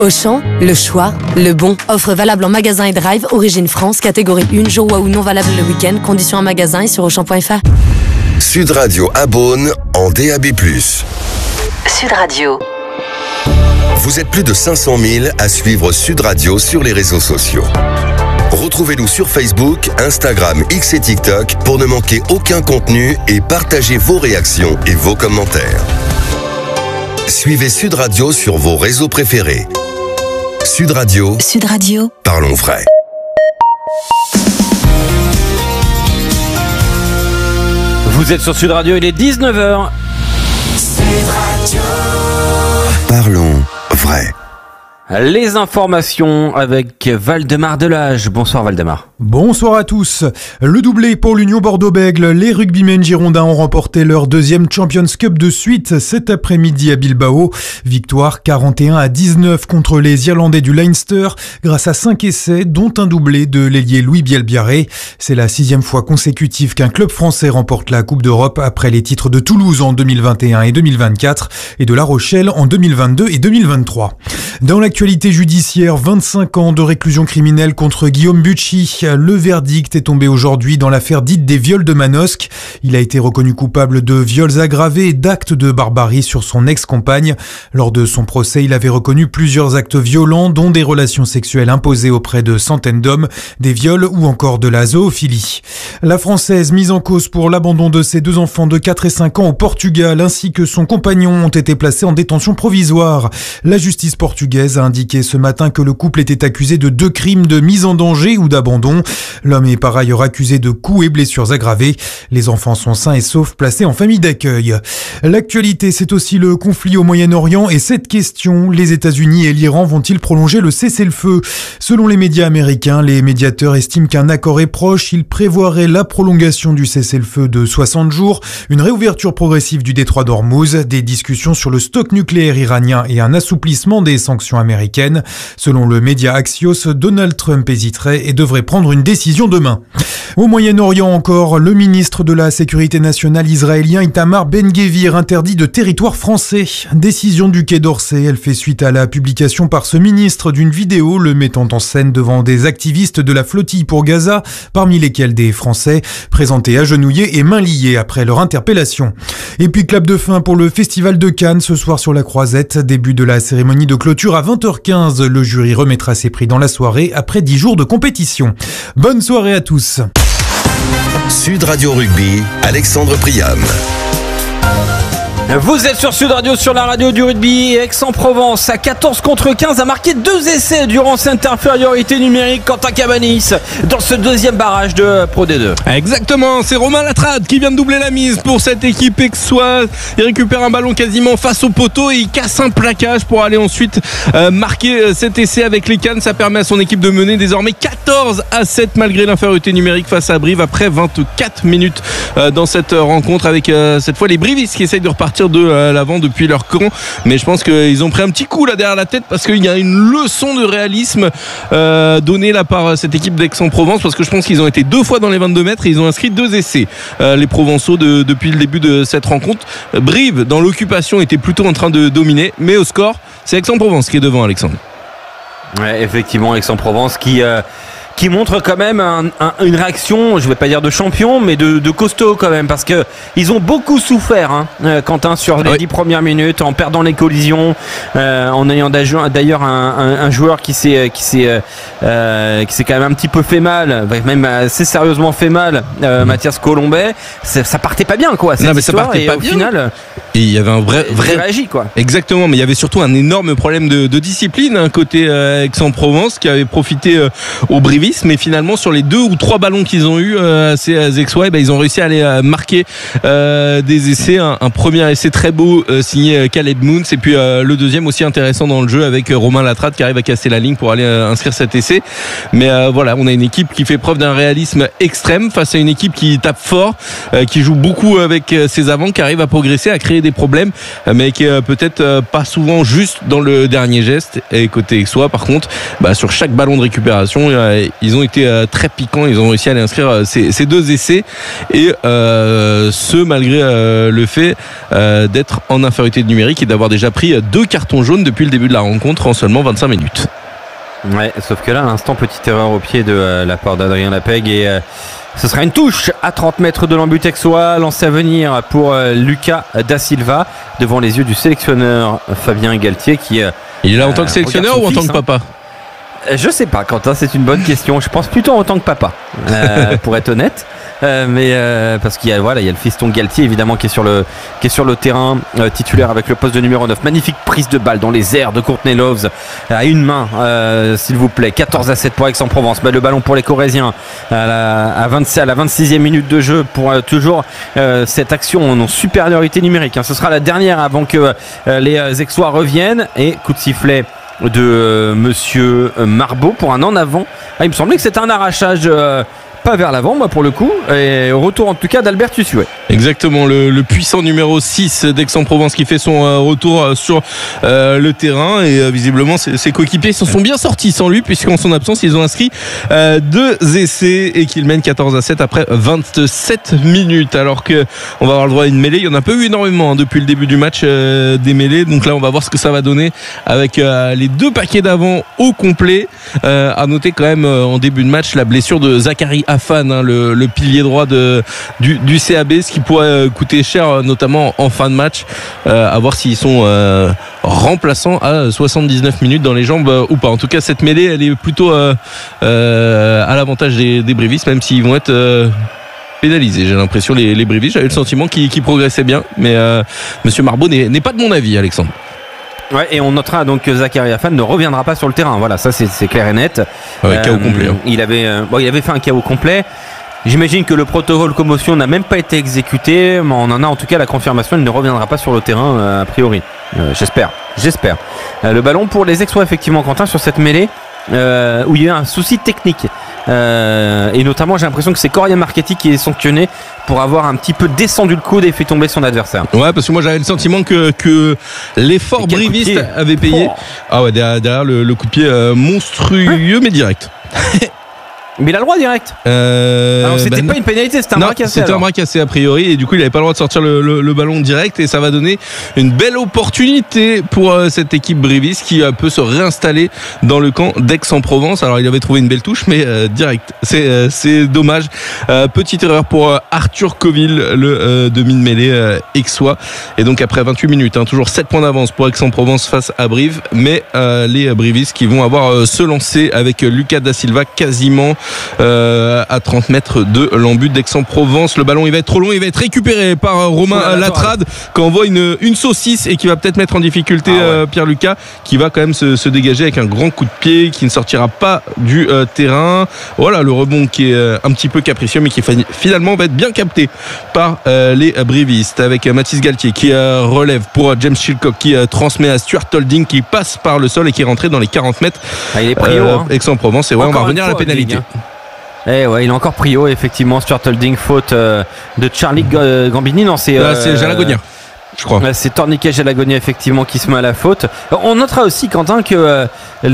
Auchan, le choix, le bon. Offre valable en magasin et drive, origine France, catégorie 1, jour ou non valable le week-end, conditions en magasin et sur auchan.fr. Sud Radio à Beaune en DAB+. Sud Radio. Vous êtes plus de 500 000 à suivre Sud Radio sur les réseaux sociaux. Retrouvez-nous sur Facebook, Instagram, X et TikTok pour ne manquer aucun contenu et partagez vos réactions et vos commentaires. Suivez Sud Radio sur vos réseaux préférés. Sud Radio. Sud Radio. Parlons vrai. Vous êtes sur Sud Radio, il est 19h. Sud Radio. Parlons vrai. Les informations avec Valdemar Delage. Bonsoir Valdemar. Bonsoir à tous. Le doublé pour l'Union Bordeaux-Bègles. Les rugbymen girondins ont remporté leur deuxième Champions Cup de suite cet après-midi à Bilbao. Victoire 41-19 contre les Irlandais du Leinster grâce à 5 essais, dont un doublé de l'ailier Louis Bielbiarré. C'est la 6e fois consécutive qu'un club français remporte la Coupe d'Europe après les titres de Toulouse en 2021 et 2024 et de La Rochelle en 2022 et 2023. Dans l'actualité judiciaire, 25 ans de réclusion criminelle contre Guillaume Bucci. Le verdict est tombé aujourd'hui dans l'affaire dite des viols de Manosque. Il a été reconnu coupable de viols aggravés et d'actes de barbarie sur son ex-compagne. Lors de son procès, il avait reconnu plusieurs actes violents, dont des relations sexuelles imposées auprès de centaines d'hommes, des viols ou encore de la zoophilie. La Française mise en cause pour l'abandon de ses 2 enfants de 4 et 5 ans au Portugal, ainsi que son compagnon, ont été placés en détention provisoire. La justice portugaise a indiqué ce matin que le couple était accusé de 2 crimes de mise en danger ou d'abandon. L'homme est par ailleurs accusé de coups et blessures aggravées. Les enfants sont sains et saufs, placés en famille d'accueil. L'actualité, c'est aussi le conflit au Moyen-Orient et cette question, les États-Unis et l'Iran vont-ils prolonger le cessez-le-feu ? Selon les médias américains, les médiateurs estiment qu'un accord est proche. Ils prévoiraient la prolongation du cessez-le-feu de 60 jours, une réouverture progressive du détroit d'Ormuz, des discussions sur le stock nucléaire iranien et un assouplissement des sanctions américaines. Selon le média Axios, Donald Trump hésiterait et devrait prendre une décision demain. Au Moyen-Orient encore, le ministre de la Sécurité nationale israélien Itamar Ben-Gvir interdit de territoire français. Décision du Quai d'Orsay, elle fait suite à la publication par ce ministre d'une vidéo le mettant en scène devant des activistes de la flottille pour Gaza, parmi lesquels des Français, présentés agenouillés et mains liées après leur interpellation. Et puis clap de fin pour le Festival de Cannes ce soir sur la Croisette, début de la cérémonie de clôture à 20h15. Le jury remettra ses prix dans la soirée après 10 jours de compétition. Bonne soirée à tous. Sud Radio Rugby, Alexandre Priam. Vous êtes sur Sud Radio, sur la radio du rugby. Aix-en-Provence à 14-15 a marqué 2 essais durant cette infériorité numérique. Quentin Cabanis dans ce deuxième barrage de Pro D2. Exactement, c'est Romain Latrade qui vient de doubler la mise pour cette équipe aixoise. Il récupère un ballon quasiment face au poteau et il casse un plaquage pour aller ensuite marquer cet essai avec les Cannes. Ça permet à son équipe de mener désormais 14-7 malgré l'infériorité numérique face à Brive après 24 minutes dans cette rencontre avec cette fois les Brivistes qui essayent de repartir de l'avant depuis leur camp, mais je pense qu'ils ont pris un petit coup là derrière la tête parce qu'il y a une leçon de réalisme donnée là par cette équipe d'Aix-en-Provence, parce que je pense qu'ils ont été 2 fois dans les 22 mètres et ils ont inscrit 2 essais, les Provençaux depuis le début de cette rencontre. Brive dans l'occupation était plutôt en train de dominer, mais au score c'est Aix-en-Provence qui est devant, Alexandre. Ouais, effectivement, Aix-en-Provence qui montre quand même une réaction, je vais pas dire de champion, mais de costaud quand même, parce que ils ont beaucoup souffert, Quentin, sur les 10 premières minutes, en perdant les collisions, en ayant d'ailleurs un joueur qui s'est quand même un petit peu fait mal, même assez sérieusement fait mal, Mathias Colombet. Ça partait pas bien, quoi. Non, mais ça partait pas bien. Au final, et il y avait un vrai réagi, quoi. Exactement, mais il y avait surtout un énorme problème de discipline côté Aix-en-Provence qui avait profité au Brivistes, mais finalement sur les 2 ou 3 ballons qu'ils ont eu ces Aixois, ils ont réussi à aller marquer des essais. Un premier essai très beau signé Khaled Moons, et puis le deuxième aussi intéressant dans le jeu avec Romain Latrade qui arrive à casser la ligne pour aller inscrire cet essai. Mais voilà, on a une équipe qui fait preuve d'un réalisme extrême face à une équipe qui tape fort, qui joue beaucoup avec ses avants, qui arrive à progresser, à créer des problèmes, mais qui est peut-être pas souvent juste dans le dernier geste. Et côté Aixois, par contre, sur chaque ballon de récupération, ils ont été très piquants, ils ont réussi à aller inscrire ces 2 essais et ce malgré le fait d'être en infériorité numérique et d'avoir déjà pris 2 cartons jaunes depuis le début de la rencontre en seulement 25 minutes. Ouais, sauf que là, à l'instant, petite erreur au pied de la part d'Adrien Lapègue et ce sera une touche à 30 mètres de l'embut texois, lancé à venir pour Lucas Da Silva devant les yeux du sélectionneur Fabien Galtier qui il est là en tant que sélectionneur ou en tant que papa? Je sais pas, Quentin, c'est une bonne question. Je pense plutôt en tant que papa, pour être honnête. Parce qu'il y a le fiston Galtier évidemment qui est sur le terrain titulaire avec le poste de numéro 9. Magnifique prise de balle dans les airs de Courtney Loves à une main, s'il vous plaît. 14-7 pour Aix-en-Provence. Le ballon pour les Corésiens à la 26e minute de jeu pour toujours cette action en supériorité numérique. Ce sera la dernière avant que les Aixois reviennent et coup de sifflet de monsieur Marbeau pour un en avant. Il me semblait que c'était un arrachage pas vers l'avant, moi pour le coup, et au retour en tout cas d'Albert Tussuet. Exactement, le puissant numéro 6 d'Aix-en-Provence qui fait son retour sur le terrain et visiblement ses coéquipiers s'en sont bien sortis sans lui puisqu'en son absence ils ont inscrit 2 essais et qu'ils mènent 14-7 après 27 minutes alors que on va avoir le droit à une mêlée. Il y en a pas eu énormément depuis le début du match des mêlées, donc là on va voir ce que ça va donner avec les 2 paquets d'avant au complet. À noter quand même en début de match la blessure de Zachary Afan, le pilier droit du CAB, ce qui pourrait coûter cher notamment en fin de match, à voir s'ils sont remplaçants à 79 minutes dans les jambes ou pas. En tout cas cette mêlée elle est plutôt à l'avantage des Brévistes, même s'ils vont être pénalisés, j'ai l'impression, les Brévistes. J'avais le sentiment qu'ils progressaient bien, mais monsieur Marbeau n'est pas de mon avis, Alexandre. Ouais, et on notera donc que Zachary Afan ne reviendra pas sur le terrain. Voilà, ça c'est clair et net. KO complet. Il avait fait un KO complet. J'imagine que le protocole commotion n'a même pas été exécuté, mais on en a en tout cas la confirmation. Il ne reviendra pas sur le terrain a priori. J'espère. Le ballon pour les Aixois effectivement, Quentin, sur cette mêlée où il y a eu un souci technique. Et notamment j'ai l'impression que c'est Coria Marchetti qui est sanctionné pour avoir un petit peu descendu le coude et fait tomber son adversaire. Ouais, parce que moi j'avais le sentiment que l'effort bréviste avait payé. Ah ouais, derrière le coup de pied monstrueux mais direct. Mais il a le droit direct. Alors c'était pas une pénalité, c'était un bras cassé. C'était un bras cassé a priori et du coup il avait pas le droit de sortir le ballon direct et ça va donner une belle opportunité pour cette équipe bréviste qui peut se réinstaller dans le camp d'Aix-en-Provence. Alors il avait trouvé une belle touche mais direct. C'est dommage. Petite erreur pour Arthur Coville, le demi de mêlée aixois. Et donc après 28 minutes, toujours 7 points d'avance pour Aix-en-Provence face à Brive, mais les Brivistes qui vont avoir se lancer avec Lucas Da Silva quasiment à 30 mètres de l'embut d'Aix-en-Provence. Le ballon il va être trop long, il va être récupéré par Romain Latrade qui envoie une saucisse et qui va peut-être mettre en difficulté Pierre-Lucas, qui va quand même se dégager avec un grand coup de pied qui ne sortira pas du terrain. Voilà le rebond qui est un petit peu capricieux mais qui finalement va être bien capté par les Brévistes avec Mathis Galtier qui relève pour James Chilcock qui transmet à Stuart Holding qui passe par le sol et qui est rentré dans les 40 mètres. Il est prio, Aix-en-Provence et on va revenir à la pénalité. Il est encore prio effectivement. Stuart Holding, faute de Charlie Gambini. Non, c'est Jalagonia, je crois. C'est Torniquet Jalagonia effectivement qui se met à la faute. On notera aussi, Quentin, que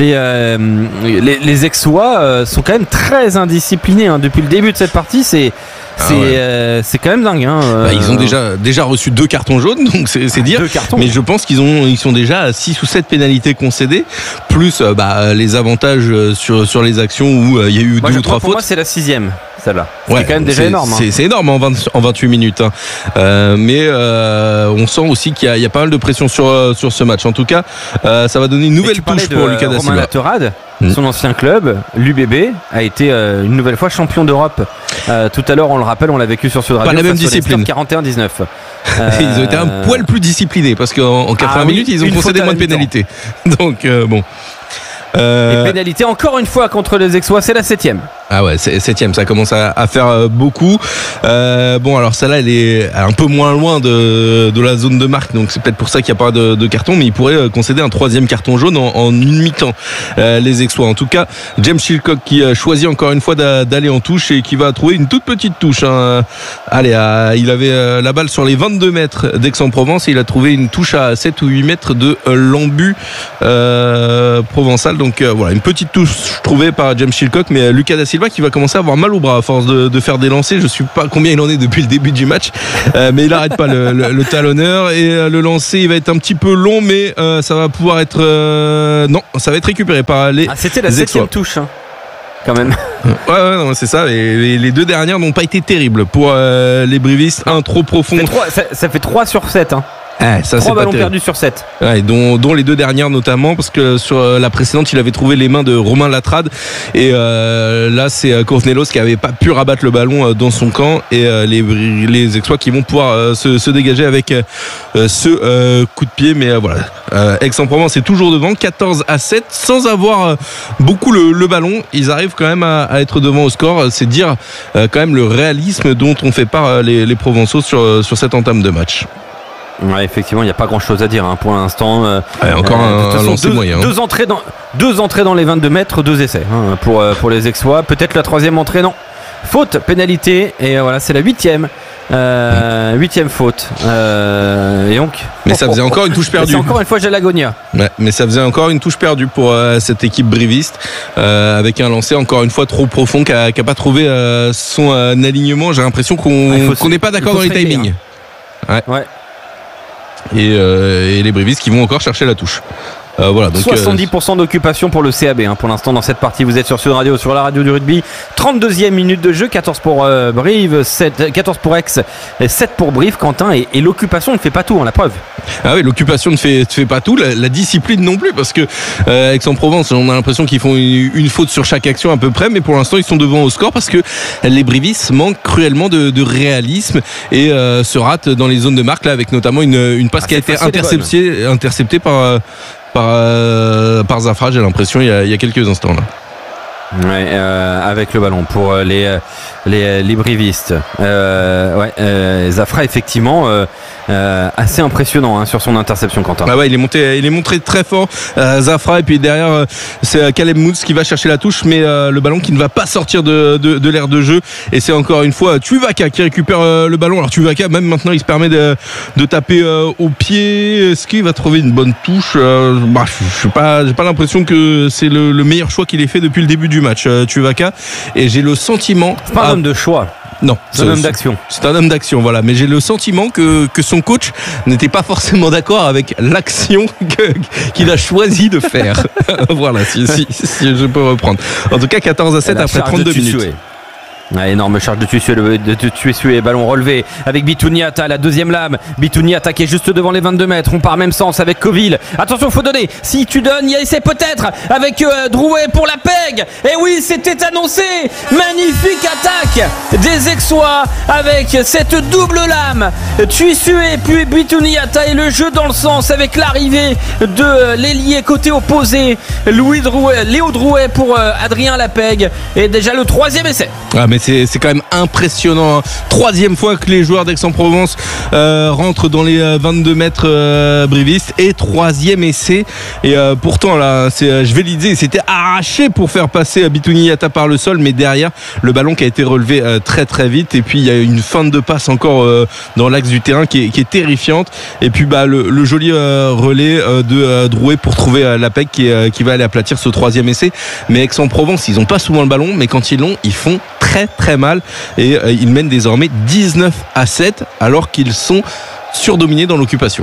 les Aixois sont quand même très indisciplinés depuis le début de cette partie. C'est quand même dingue. Ils ont déjà reçu 2 cartons jaunes, donc c'est dire. Mais je pense ils sont déjà à 6 ou 7 pénalités concédées, plus les avantages sur les actions où il y a eu 2 ou 3 fautes. Pour moi, c'est la 6e. Celle-là. C'est quand même déjà énorme. C'est énorme en 28 minutes. Mais on sent aussi qu'il y a pas mal de pression sur ce match. En tout cas, ça va donner une nouvelle touche pour Lucas Da Silva. Romain Latrade, son ancien club, l'UBB, a été une nouvelle fois champion d'Europe. Tout à l'heure, on le rappelle, on l'a vécu sur ce radio. Pas la même discipline. 41-19. Ils ont été un poil plus disciplinés parce qu'en 80 minutes, ils ont concédé moins de pénalités. Donc bon. Et pénalité encore une fois contre les Aixois, c'est la 7e. Ah ouais, 7ème, ça commence à faire beaucoup. Bon, alors celle-là, elle est un peu moins loin de la zone de marque, donc c'est peut-être pour ça qu'il n'y a pas de carton, mais il pourrait concéder un 3e carton jaune en une mi-temps, les Aixois. En tout cas, James Chilcock qui choisit encore une fois d'aller en touche et qui va trouver une toute petite touche. Allez, il avait la balle sur les 22 mètres d'Aix-en-Provence et il a trouvé une touche à 7 ou 8 mètres de l'embut provençal. Donc voilà, une petite touche trouvée par James Chilcock, mais Lucas da Silva qui va commencer à avoir mal au bras à force de faire des lancers. Je ne sais pas combien il en est depuis le début du match, mais il n'arrête pas le talonneur et le lancer il va être un petit peu long, mais ça va pouvoir être non, ça va être récupéré par les c'était la 7e touche quand même. Ouais, non, c'est ça, et les 2 dernières n'ont pas été terribles pour les brivistes. Un trop profond, ça fait 3 sur 7 ça, 3 ballons perdus sur 7. Ouais, dont les 2 dernières notamment, parce que sur la précédente il avait trouvé les mains de Romain Latrade et là c'est Cornelos qui avait pas pu rabattre le ballon dans son camp, et les Aixois qui vont pouvoir se dégager avec ce coup de pied, mais voilà, Aix-en-Provence est toujours devant 14-7 sans avoir beaucoup le ballon. Ils arrivent quand même à être devant au score. C'est dire quand même le réalisme dont on fait part les Provençaux sur cette entame de match. Ouais, effectivement, il n'y a pas grand chose à dire pour l'instant. Encore un lancer moyen. 2 entrées dans les 22 mètres, 2 essais pour les Aixois. Peut-être la 3e entrée, non. Faute, pénalité, et voilà, c'est la 8e. 8e faute. Et donc. Mais ça faisait encore une touche perdue. C'est encore une fois Jalagonia. Ouais, mais ça faisait encore une touche perdue pour cette équipe briviste, avec un lancer encore une fois trop profond qui a pas trouvé son alignement. J'ai l'impression qu'on n'est pas d'accord dans les timings. Ouais. Et les brivistes qui vont encore chercher la touche. Voilà, donc 70% d'occupation pour le CAB pour l'instant dans cette partie. Vous êtes sur Sud Radio, sur la radio du rugby. 32e minute de jeu, 14 pour Brive, 14 pour Aix, 7 pour Brive, Quentin, et l'occupation ne fait pas tout, la preuve. Ah oui, l'occupation ne fait pas tout, la discipline non plus, parce que Aix-en-Provence, on a l'impression qu'ils font une faute sur chaque action à peu près, mais pour l'instant ils sont devant au score parce que les brivistes manquent cruellement de réalisme et se ratent dans les zones de marque, là, avec notamment une passe qui a été interceptée par Zafra, j'ai l'impression, il y a quelques instants là. Ouais, avec le ballon pour les brivistes. Zafra effectivement assez impressionnant sur son interception, Quentin. Ah ouais, il est monté très fort, Zafra, et puis derrière c'est Caleb Moods qui va chercher la touche, mais le ballon qui ne va pas sortir de l'aire de jeu, et c'est encore une fois Tuivasa qui récupère le ballon. Alors Tuivasa, même maintenant, il se permet de taper au pied. Est-ce qu'il va trouver une bonne touche? J'ai pas l'impression que c'est le meilleur choix qu'il ait fait depuis le début du match, Tuivasa, et j'ai le sentiment, c'est pas un homme de choix. Non, c'est un homme d'action. C'est un homme d'action, voilà. Mais j'ai le sentiment que son coach n'était pas forcément d'accord avec l'action qu'il a choisi de faire. Voilà, si je peux reprendre. En tout cas, 14-7 après 32 minutes. Énorme charge de Tuisue, ballon relevé avec Bitouniata, la 2e lame. Bitouniata qui est juste devant les 22 mètres. On part même sens avec Coville. Attention, faut donner. Si tu donnes, il y a essai peut-être avec Drouet pour la PEG. Et oui, c'était annoncé. Magnifique attaque des Aixois avec cette double lame. Tuisue puis Bitouniata, et le jeu dans le sens avec l'arrivée de l'ailier côté opposé, Léo Drouet pour Adrien Lapeg. Et déjà le 3e essai. Mais c'est quand même impressionnant. 3e fois que les joueurs d'Aix-en-Provence rentrent dans les 22 mètres brivistes, et 3e essai. Et pourtant là, je vais le dire, c'était arraché pour faire passer Bitouniata par le sol, mais derrière le ballon qui a été relevé très très vite, et puis il y a une feinte de passe encore dans l'axe du terrain qui est terrifiante, et puis le joli relais de Drouet pour trouver Lapeg qui va aller aplatir ce 3e essai. Mais Aix-en-Provence, ils n'ont pas souvent le ballon, mais quand ils l'ont, ils font très très mal, et ils mènent désormais 19-7 alors qu'ils sont surdominés dans l'occupation.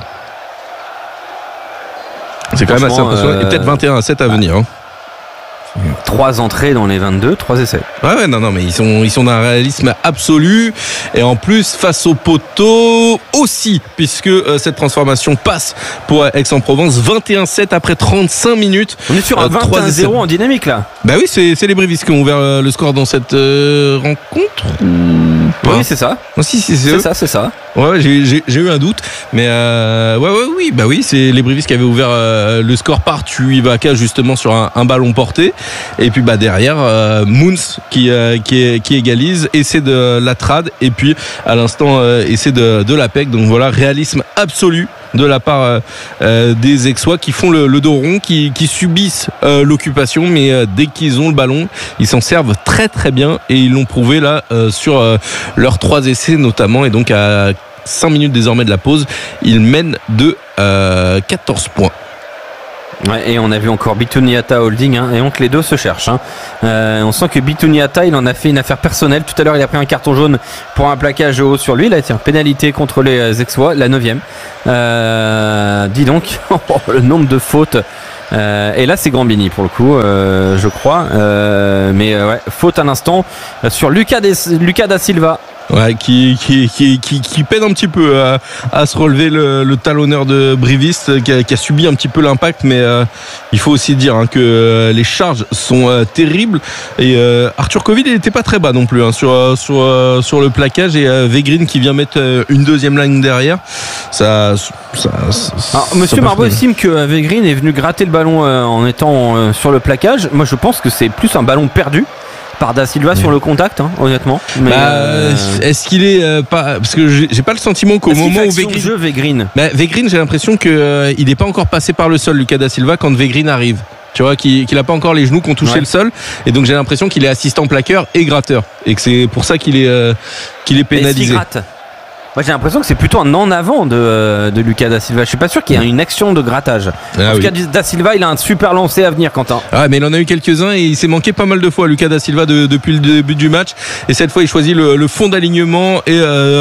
C'est quand même assez impressionnant, et peut-être 21-7 à venir. 3 entrées dans les 22, 3 essais. Ouais, non, mais ils sont d'un réalisme absolu, et en plus face au poteau aussi, puisque cette transformation passe pour Aix-en-Provence. 21-7 après 35 minutes. On est sur un 21-0 en dynamique là. Bah oui, c'est les brivistes qui ont ouvert le score dans cette rencontre. Oui, c'est ça. Si, c'est ça. Ouais, j'ai eu un doute, mais oui, c'est les brivistes qui avaient ouvert le score par Tuivasa justement sur un ballon porté, et puis derrière Moons qui égalise, essai de Latrade et puis à l'instant essai de Lapec. Donc voilà, réalisme absolu de la part des Aixois qui font le dos rond, qui subissent l'occupation, mais dès qu'ils ont le ballon, ils s'en servent très très bien et ils l'ont prouvé là sur leurs 3 essais notamment. Et donc à 5 minutes désormais de la pause, ils mènent de 14 points. Ouais, et on a vu encore Bituniata Holding, et donc les deux se cherchent. On sent que Bituniata, il en a fait une affaire personnelle. Tout à l'heure, il a pris un carton jaune pour un plaquage haut sur lui. Il a été pénalité contre les Aixois, la 9e. Dis donc, le nombre de fautes. Et là, c'est Gambini pour le coup, je crois. Mais ouais, faute à l'instant sur Lucas da Silva. Ouais, qui peine un petit peu à se relever, le talonneur de Brivist qui a subi un petit peu l'impact, mais il faut aussi dire que les charges sont terribles et Arthur Covid il n'était pas très bas non plus sur le plaquage et Vegrin qui vient mettre une deuxième ligne derrière. Alors, Monsieur Marbeau estime que Vegrin est venu gratter le ballon en étant sur le plaquage. Moi je pense que c'est plus un ballon perdu par Da Silva sur le contact, honnêtement. Mais est-ce qu'il est pas, parce que j'ai pas le sentiment qu'au moment où Vegrin, Vegrin, j'ai l'impression que il n'est pas encore passé par le sol, Lucas Da Silva, quand Vegrin arrive. Tu vois, qu'il n'a pas encore les genoux qui ont touché le sol, et donc j'ai l'impression qu'il est assistant plaqueur et gratteur, et que c'est pour ça qu'il est pénalisé. Moi j'ai l'impression que c'est plutôt un en avant de Lucas Da Silva. Je suis pas sûr qu'il y ait une action de grattage. En tout cas, Da Silva, il a un super lancé à venir, Quentin. Ouais, mais il en a eu quelques-uns et il s'est manqué pas mal de fois, Lucas Da Silva, depuis le début du match. Et cette fois, il choisit le fond d'alignement et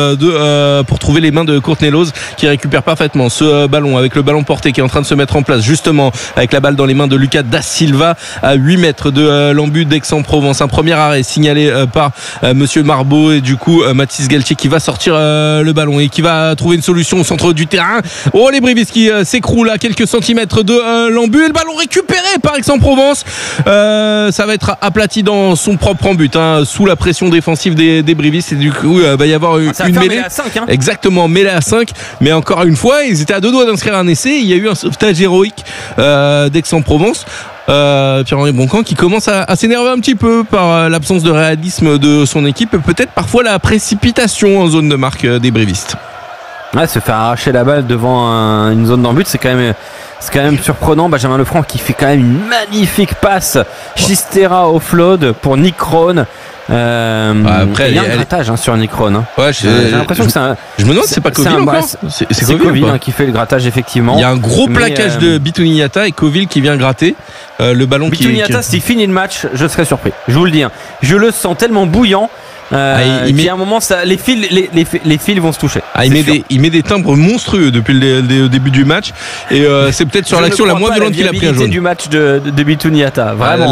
pour trouver les mains de Courtney Lawes qui récupère parfaitement ce ballon avec le ballon porté qui est en train de se mettre en place justement avec la balle dans les mains de Lucas Da Silva à 8 mètres de l'embut d'Aix-en-Provence. Un premier arrêt signalé par Monsieur Marbeau et du coup Mathis Galtier qui va sortir le ballon et qui va trouver une solution au centre du terrain. Oh, les Brivistes qui s'écroulent à quelques centimètres de l'embut et le ballon récupéré par Aix-en-Provence. Ça va être aplati dans son propre embut sous la pression défensive des Brivistes et du coup va y avoir une mêlée à 5, exactement, mêlée à 5, mais encore une fois ils étaient à 2 doigts d'inscrire un essai. Il y a eu un sauvetage héroïque d'Aix-en-Provence. Pierre-Henri Boncamp qui commence à s'énerver un petit peu par l'absence de réalisme de son équipe et peut-être parfois la précipitation en zone de marque des Brivistes. Ouais, se faire arracher la balle devant une zone d'embut, c'est quand même surprenant. Benjamin Lefranc qui fait quand même une magnifique passe Chistera offload pour Nick Krohn. Après, il y a un grattage sur Nick Krohn. Ouais, j'ai l'impression que c'est un. Je me demande si c'est pas Coville encore. C'est Coville qui fait le grattage effectivement. Il y a un gros plaquage de Bituniata et Coville qui vient gratter le ballon. Bituniata, s'il finit le match, je serais surpris. Je vous le dis. Je le sens tellement bouillant. Il y a un moment, les fils vont se toucher. Il met des timbres monstrueux depuis le début du match et c'est peut-être sur l'action la moins violente qu'il a pris un jaune. Du match de Bituniata, vraiment.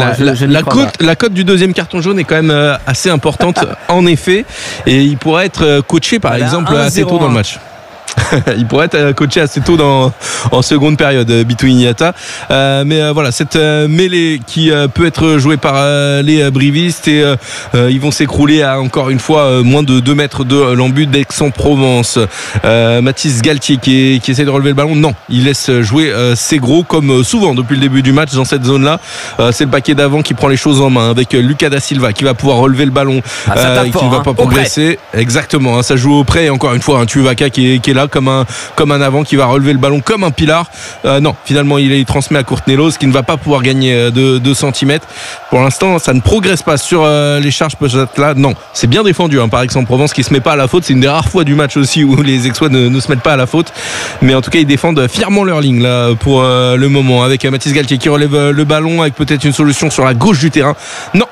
La cote du deuxième carton jaune est quand même assez importante en effet, et il pourrait être coaché par exemple assez tôt dans le match. Il pourrait être coaché assez tôt en seconde période, Bituniata. Mais voilà, cette mêlée qui peut être jouée par les Brivistes et ils vont s'écrouler à encore une fois moins de 2 mètres de l'embut d'Aix-en-Provence. Mathis Galtier qui essaie de relever le ballon. Non, il laisse jouer ses gros comme souvent depuis le début du match dans cette zone-là. C'est le paquet d'avant qui prend les choses en main avec Lucas Da Silva qui va pouvoir relever le ballon et qui ne va pas progresser. Exactement, ça joue au près et encore une fois un Tuvaka qui est là comme un avant qui va relever le ballon comme un pilar. Non, finalement il transmet à Courtney Lawes qui ne va pas pouvoir gagner de 2 cm. Pour l'instant ça ne progresse pas sur les charges peut-être là. Non, c'est bien défendu par Aix-en-Provence qui se met pas à la faute. C'est une des rares fois du match aussi où les Aixois ne se mettent pas à la faute, mais en tout cas ils défendent fièrement leur ligne là pour le moment avec Mathis Galtier qui relève le ballon avec peut-être une solution sur la gauche du terrain. Non,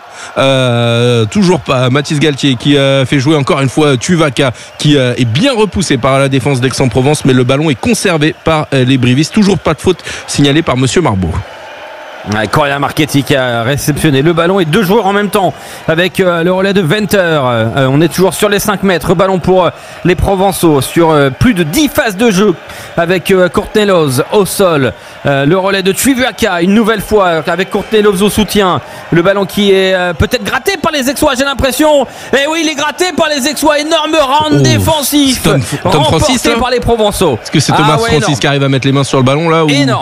toujours pas. Mathis Galtier qui fait jouer encore une fois Tuvaka qui est bien repoussé par la défense d'Aix-en-Provence, mais le ballon est conservé par les Brivistes. Toujours pas de faute signalée par Monsieur Marbeau. Coria Marchetti qui a réceptionné le ballon et 2 joueurs en même temps avec le relais de Venter. On est toujours sur les 5 mètres. Ballon pour les Provençaux sur plus de 10 phases de jeu avec Courtney Lawes au sol. Le relais de Tuvaka une nouvelle fois avec Courtney Lawes au soutien. Le ballon qui est peut-être gratté par les Aixois, j'ai l'impression. Et oui, il est gratté par les Aixois. Énorme round défensif Tom Francis, par les Provençaux. Est-ce que c'est Thomas Francis qui arrive à mettre les mains sur le ballon là ou... Énorme.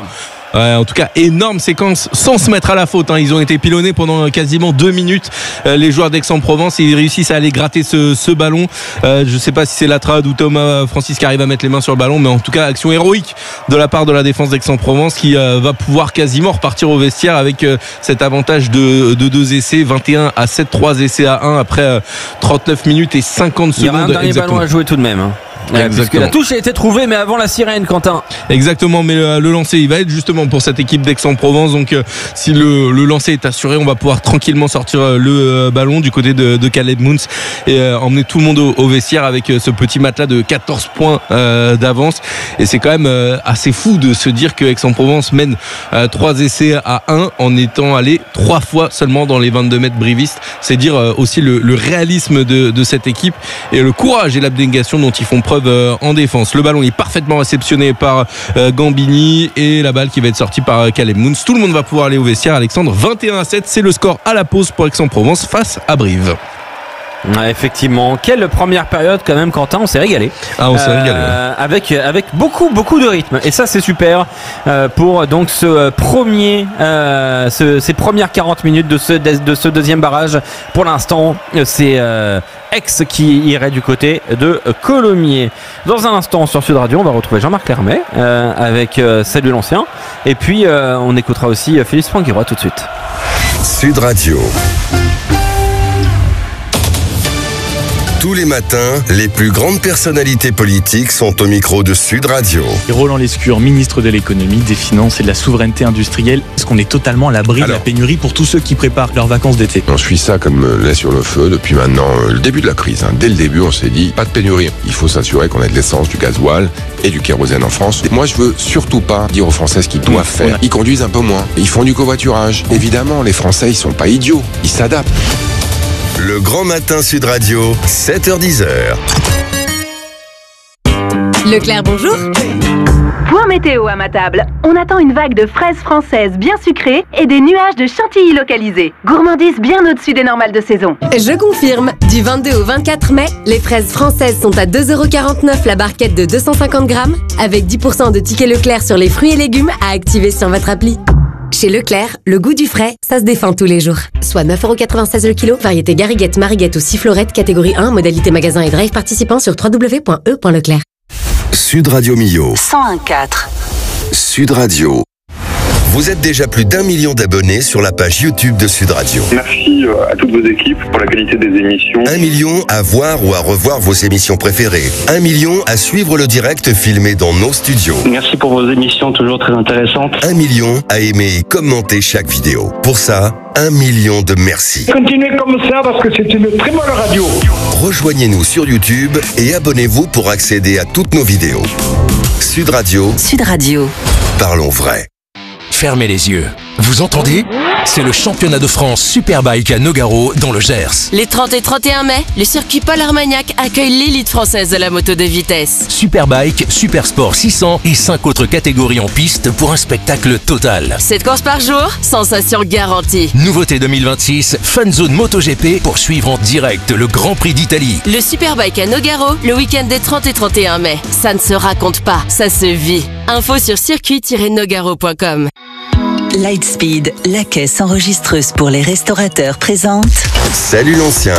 Ouais, en tout cas, énorme séquence sans se mettre à la faute. Ils ont été pilonnés pendant quasiment 2 minutes. Les joueurs d'Aix-en-Provence, ils réussissent à aller gratter ce ballon. Je sais pas si c'est Latrade ou Thomas Francis qui arrive à mettre les mains sur le ballon, mais en tout cas, action héroïque de la part de la défense d'Aix-en-Provence qui va pouvoir quasiment repartir au vestiaire avec cet avantage de 2 essais, 21-7, 3 essais à 1 après 39 minutes et 50 secondes. Il y a un dernier ballon à jouer tout de même. Puisque la touche a été trouvée, mais avant la sirène, Quentin. Exactement, mais le lancer, il va être justement pour cette équipe d'Aix-en-Provence. Donc, si le lancer est assuré, on va pouvoir tranquillement sortir le ballon du côté de Caleb Moons et emmener tout le monde au vestiaire avec ce petit matelas de 14 points d'avance. Et c'est quand même assez fou de se dire que Aix-en-Provence mène 3 essais à 1 en étant allé 3 fois seulement dans les 22 mètres brivistes. C'est dire aussi le réalisme de cette équipe et le courage et l'abnégation dont ils font preuve en défense. Le ballon est parfaitement réceptionné par Gambini et la balle qui va être sortie par Caleb Moons. Tout le monde va pouvoir aller au vestiaire. Alexandre, 21-7, c'est le score à la pause pour Aix-en-Provence face à Brive. Ouais, effectivement, quelle première période quand même, Quentin, on s'est régalé. On s'est régalé. Avec beaucoup de rythme, et ça c'est super pour donc ces premières 40 minutes de ce deuxième barrage. Pour l'instant, c'est Aix qui irait du côté de Colomiers. Dans un instant sur Sud Radio, on va retrouver Jean-Marc Lermet avec Salut l'ancien, et puis on écoutera aussi Félix Franguiroy tout de suite. Sud Radio. Tous les matins, les plus grandes personnalités politiques sont au micro de Sud Radio. Roland Lescure, ministre de l'économie, des finances et de la souveraineté industrielle. Est-ce qu'on est totalement à l'abri de la pénurie pour tous ceux qui préparent leurs vacances d'été? On suit ça comme lait sur le feu depuis maintenant le début de la crise. Dès le début, on s'est dit, pas de pénurie. Il faut s'assurer qu'on ait de l'essence, du gasoil et du kérosène en France. Moi, je veux surtout pas dire aux Français ce qu'ils doivent faire. Ils conduisent un peu moins. Ils font du covoiturage. Évidemment, les Français, ils sont pas idiots. Ils s'adaptent. Le Grand Matin Sud Radio, 7h-10h. Leclerc, bonjour. Point météo à ma table. On attend une vague de fraises françaises bien sucrées et des nuages de chantilly localisés. Gourmandise bien au-dessus des normales de saison. Je confirme. Du 22 au 24 mai, les fraises françaises sont à 2,49€ la barquette de 250 grammes, avec 10% de tickets Leclerc sur les fruits et légumes à activer sur votre appli. Chez Leclerc, le goût du frais, ça se défend tous les jours. Soit 9,96€ le kilo, variété Gariguette, Mariguette ou Sifflorette, catégorie 1, modalité magasin et drive participant sur www.e.leclerc. Sud Radio Millau. 101.4. Sud Radio. Vous êtes déjà plus d'1 million d'abonnés sur la page YouTube de Sud Radio. Merci à toutes vos équipes pour la qualité des émissions. 1 million à voir ou à revoir vos émissions préférées. 1 million à suivre le direct filmé dans nos studios. Merci pour vos émissions toujours très intéressantes. 1 million à aimer et commenter chaque vidéo. Pour ça, 1 million de merci. Continuez comme ça parce que c'est une très bonne radio. Rejoignez-nous sur YouTube et abonnez-vous pour accéder à toutes nos vidéos. Sud Radio. Sud Radio. Parlons vrai. Fermez les yeux. Vous entendez? C'est le championnat de France Superbike à Nogaro dans le Gers. Les 30 et 31 mai, le circuit Paul Armagnac accueille l'élite française de la moto de vitesse. Superbike, Supersport 600 et 5 autres catégories en piste pour un spectacle total. 7 courses par jour, sensation garantie. Nouveauté 2026, Fun Zone MotoGP pour suivre en direct le Grand Prix d'Italie. Le Superbike à Nogaro, le week-end des 30 et 31 mai. Ça ne se raconte pas, ça se vit. Info sur circuit-nogaro.com. Lightspeed, la caisse enregistreuse pour les restaurateurs présente. Salut l'ancien.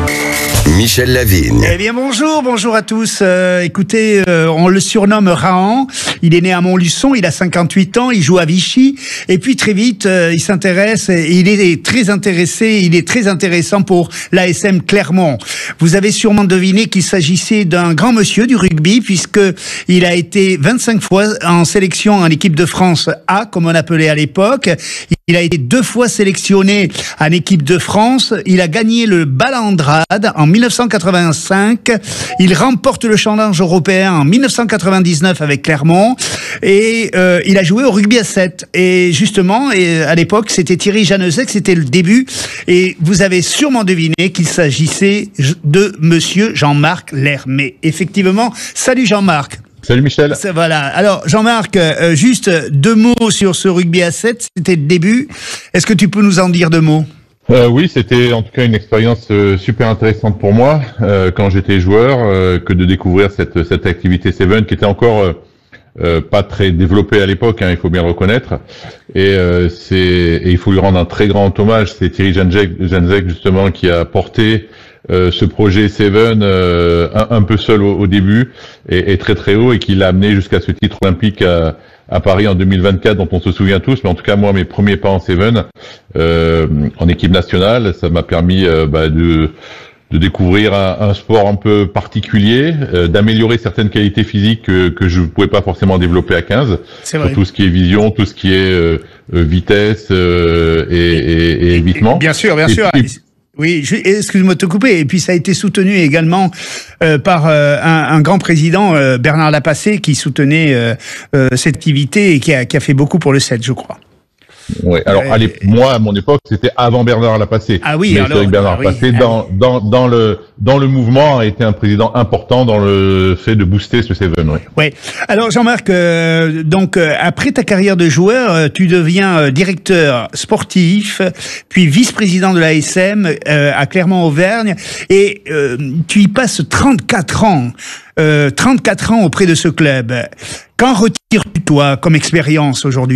Michel Lavigne. Eh bien bonjour à tous. Écoutez, on le surnomme Rahan. Il est né à Montluçon, il a 58 ans, il joue à Vichy. Et puis très vite, il s'intéresse et il est très intéressé, il est très intéressant pour l'ASM Clermont. Vous avez sûrement deviné qu'il s'agissait d'un grand monsieur du rugby puisque il a été 25 fois en sélection en équipe de France A, comme on appelait à l'époque. Il a été 2 fois sélectionné en équipe de France. Il a gagné le Balandrade en 1985. Il remporte le challenge européen en 1999 avec Clermont. Et il a joué au rugby à 7. Et justement, à l'époque, c'était Thierry Janezek, c'était le début. Et vous avez sûrement deviné qu'il s'agissait de monsieur Jean-Marc Lermet. Effectivement, salut Jean-Marc. Salut Michel. Voilà. Alors Jean-Marc, juste 2 mots sur ce rugby à 7, c'était le début. Est-ce que tu peux nous en dire 2 mots ? Oui, c'était en tout cas une expérience super intéressante pour moi quand j'étais joueur, que de découvrir cette activité Seven qui était encore pas très développé à l'époque, hein, il faut bien le reconnaître. Et il faut lui rendre un très grand hommage. C'est Thierry Janzek justement qui a porté ce projet Seven un peu seul au début et très très haut, et qui l'a amené jusqu'à ce titre olympique à Paris en 2024, dont on se souvient tous. Mais en tout cas, moi, mes premiers pas en Seven en équipe nationale, ça m'a permis de découvrir un sport un peu particulier, d'améliorer certaines qualités physiques que je ne pouvais pas forcément développer à 15. Sur tout ce qui est vision, tout ce qui est vitesse et évitement. Bien sûr. Oui, excuse-moi de te couper. Et puis ça a été soutenu également par un grand président, Bernard Lapassé, qui soutenait cette activité et qui a fait beaucoup pour le 7, je crois. Oui, alors moi à mon époque c'était avant Bernard Lapassé. Ah oui, mais alors, c'est vrai que Bernard Lapassé dans le mouvement a été un président important dans le fait de booster ce Seven. Oui. Ouais. Alors Jean-Marc, donc après ta carrière de joueur, tu deviens directeur sportif, puis vice-président de l'ASM à Clermont-Auvergne, et tu y passes 34 ans. 34 ans auprès de ce club. Qu'en retires-tu toi comme expérience aujourd'hui ?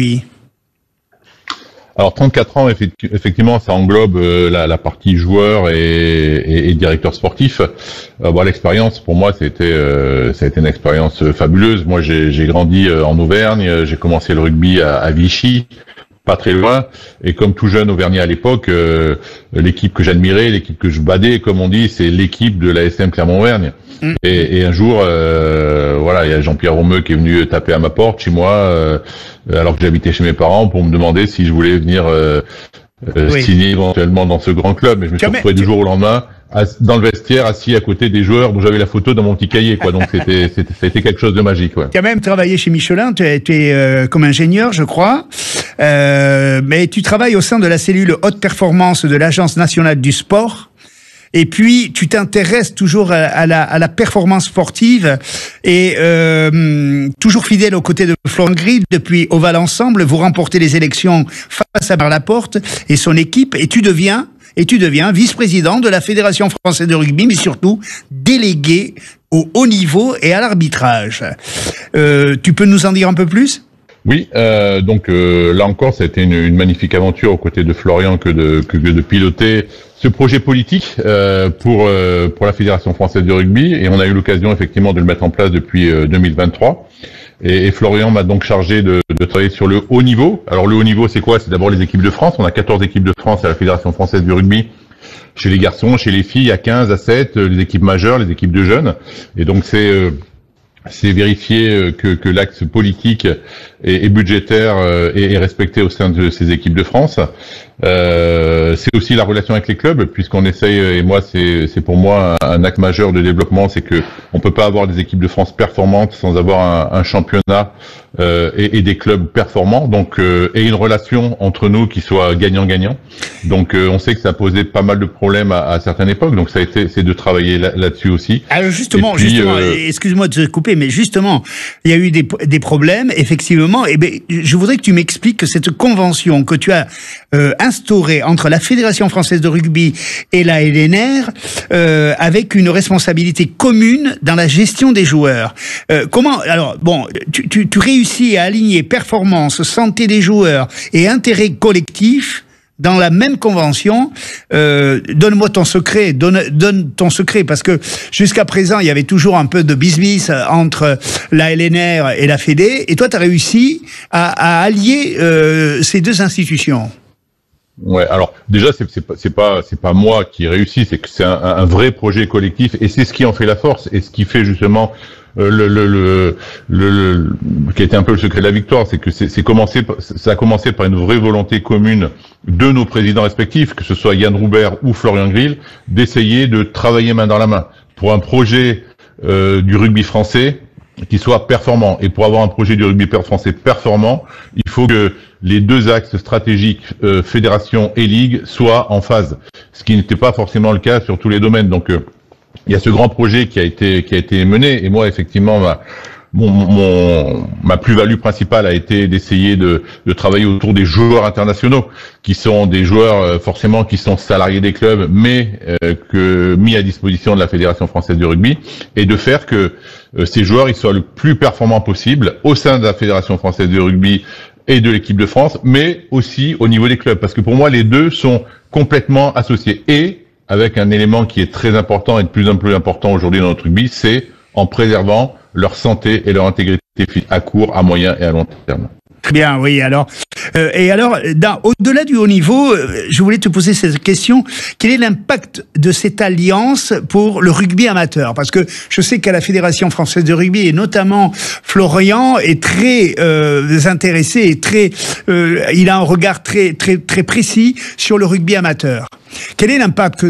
Alors 34 ans, effectivement, ça englobe la partie joueur et directeur sportif. L'expérience pour moi, ça a été une expérience fabuleuse. Moi, j'ai grandi en Auvergne, j'ai commencé le rugby à Vichy, pas très loin, et comme tout jeune Auvergnat à l'époque, l'équipe que j'admirais, l'équipe que je badais, comme on dit, c'est l'équipe de l'ASM Clermont-Auvergne. Et un jour, il y a Jean-Pierre Romeu qui est venu taper à ma porte chez moi, alors que j'habitais chez mes parents, pour me demander si je voulais venir signer éventuellement dans ce grand club. Mais je me suis retrouvé du jour au lendemain dans le vestiaire, assis à côté des joueurs dont j'avais la photo dans mon petit cahier, quoi. Donc ça a été quelque chose de magique, ouais. Tu as même travaillé chez Michelin, tu as été comme ingénieur, je crois, mais tu travailles au sein de la cellule haute performance de l'Agence nationale du sport. Et puis, tu t'intéresses toujours à la performance sportive et toujours fidèle aux côtés de Florent Grill. Depuis Oval Ensemble, vous remportez les élections face à Bernard Laporte et son équipe, et tu deviens vice-président de la Fédération française de rugby, mais surtout délégué au haut niveau et à l'arbitrage. Tu peux nous en dire un peu plus ? Oui, donc là encore, ça a été une magnifique aventure aux côtés de Florian que de piloter ce projet politique pour la Fédération française de rugby, et on a eu l'occasion effectivement de le mettre en place depuis 2023. Et Florian m'a donc chargé de travailler sur le haut niveau. Alors le haut niveau, c'est quoi ? C'est d'abord les équipes de France. On a 14 équipes de France à la Fédération française du rugby, chez les garçons, chez les filles, à 15, à 7, les équipes majeures, les équipes de jeunes. Et donc c'est vérifier que l'axe politique et budgétaire est respecté au sein de ces équipes de France. C'est aussi la relation avec les clubs, puisqu'on essaye, et moi c'est pour moi un axe majeur de développement, c'est que on peut pas avoir des équipes de France performantes sans avoir un championnat et des clubs performants, donc et une relation entre nous qui soit gagnant-gagnant. Donc on sait que ça posait pas mal de problèmes à certaines époques, donc c'est de travailler là-dessus aussi. Alors justement, excuse-moi de te couper, mais justement, il y a eu des problèmes, effectivement. Et ben, je voudrais que tu m'expliques que cette convention que tu as instaurée entre la Fédération française de rugby et la LNR, avec une responsabilité commune dans la gestion des joueurs. Comment, alors, bon, tu réussis à aligner performance, santé des joueurs et intérêt collectif dans la même convention. Donne-moi ton secret, donne ton secret, parce que jusqu'à présent, il y avait toujours un peu de bis-bis entre la LNR et la Fédé, et toi, tu as réussi à allier ces deux institutions. Ouais, alors déjà c'est pas moi qui réussis, c'est que c'est un vrai projet collectif, et c'est ce qui en fait la force, et ce qui fait justement qui a été un peu le secret de la victoire, c'est que ça a commencé par une vraie volonté commune de nos présidents respectifs, que ce soit Yann Roubert ou Florian Grill, d'essayer de travailler main dans la main pour un projet du rugby français qui soit performant. Et pour avoir un projet du rugby français performant, il faut que les deux axes stratégiques, fédération et ligue, soient en phase. Ce qui n'était pas forcément le cas sur tous les domaines. Donc, il y a ce grand projet qui a été mené. Et moi, effectivement, ma plus-value principale a été d'essayer de travailler autour des joueurs internationaux, qui sont des joueurs forcément qui sont salariés des clubs, mais que mis à disposition de la Fédération française de rugby, et de faire que ces joueurs ils soient le plus performants possible au sein de la Fédération française de rugby et de l'équipe de France, mais aussi au niveau des clubs, parce que pour moi les deux sont complètement associés, et avec un élément qui est très important et de plus en plus important aujourd'hui dans notre rugby, c'est en préservant leur santé et leur intégrité physique à court, à moyen et à long terme. Très bien, oui. Alors, au-delà du haut niveau, je voulais te poser cette question. Quel est l'impact de cette alliance pour le rugby amateur? Parce que je sais qu'à la Fédération française de rugby, et notamment Florian, est très intéressé et il a un regard très précis sur le rugby amateur. Quel est l'impact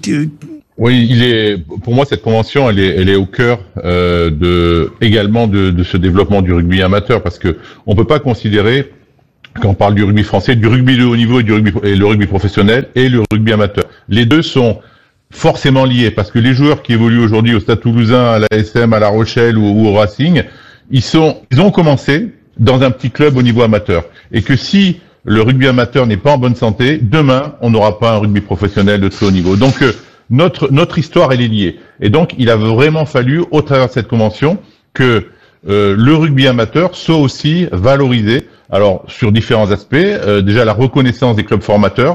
Oui, pour moi, cette convention, elle est au cœur également de ce développement du rugby amateur, parce que on peut pas considérer, quand on parle du rugby français, du rugby de haut niveau et le rugby professionnel et le rugby amateur. Les deux sont forcément liés, parce que les joueurs qui évoluent aujourd'hui au Stade Toulousain, à la SM, à La Rochelle ou au Racing, ils ont commencé dans un petit club au niveau amateur, et que si le rugby amateur n'est pas en bonne santé, demain, on n'aura pas un rugby professionnel de très haut niveau. Donc notre histoire, elle est liée. Et donc, il a vraiment fallu, au travers de cette convention, que le rugby amateur soit aussi valorisé. Alors, sur différents aspects. Déjà, la reconnaissance des clubs formateurs.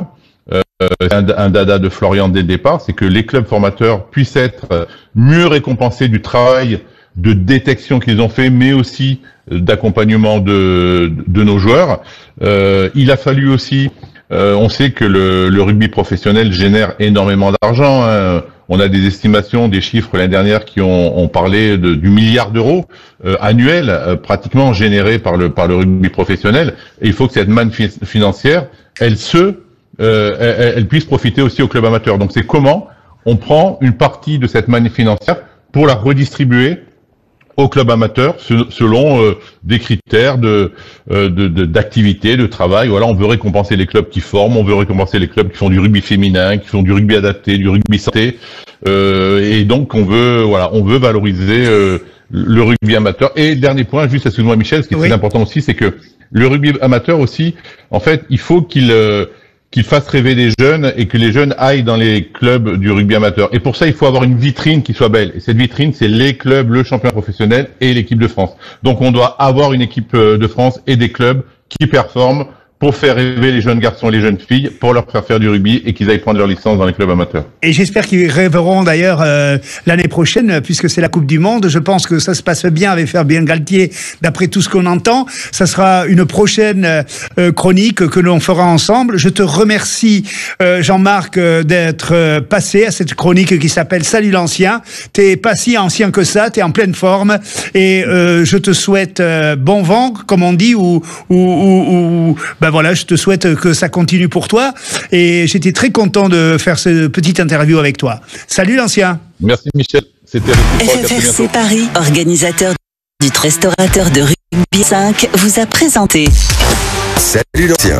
Un dada de Florian dès le départ, c'est que les clubs formateurs puissent être mieux récompensés du travail de détection qu'ils ont fait, mais aussi d'accompagnement de nos joueurs. Il a fallu aussi... on sait que le rugby professionnel génère énormément d'argent. Hein. On a des estimations, des chiffres l'année dernière qui ont parlé du milliard d'euros annuel, pratiquement généré par le rugby professionnel. Et il faut que cette manne financière, elle puisse profiter aussi aux clubs amateurs. Donc c'est comment on prend une partie de cette manne financière pour la redistribuer au club amateur selon des critères d'activité, de travail. Voilà, on veut récompenser les clubs qui forment, on veut récompenser les clubs qui font du rugby féminin, qui font du rugby adapté, du rugby santé, et donc on veut valoriser le rugby amateur. Et dernier point, juste excuse-moi Michel, ce qui est très important aussi, c'est que le rugby amateur aussi, en fait, il faut qu'il fasse rêver les jeunes et que les jeunes aillent dans les clubs du rugby amateur. Et pour ça, il faut avoir une vitrine qui soit belle. Et cette vitrine, c'est les clubs, le championnat professionnel et l'équipe de France. Donc on doit avoir une équipe de France et des clubs qui performent pour faire rêver les jeunes garçons et les jeunes filles, pour leur faire du rugby et qu'ils aillent prendre leur licence dans les clubs amateurs. Et j'espère qu'ils rêveront d'ailleurs l'année prochaine, puisque c'est la Coupe du Monde. Je pense que ça se passe bien avec Fabien Galtier, d'après tout ce qu'on entend. Ça sera une prochaine chronique que l'on fera ensemble. Je te remercie, Jean-Marc, d'être passé à cette chronique qui s'appelle Salut l'ancien. T'es pas si ancien que ça, t'es en pleine forme. Et je te souhaite bon vent, comme on dit, ben voilà, je te souhaite que ça continue pour toi. Et j'étais très content de faire cette petite interview avec toi. Salut l'ancien. Merci Michel. C'était FFRC Paris, organisateur du restaurateur de rugby 5, vous a présenté. Salut l'ancien.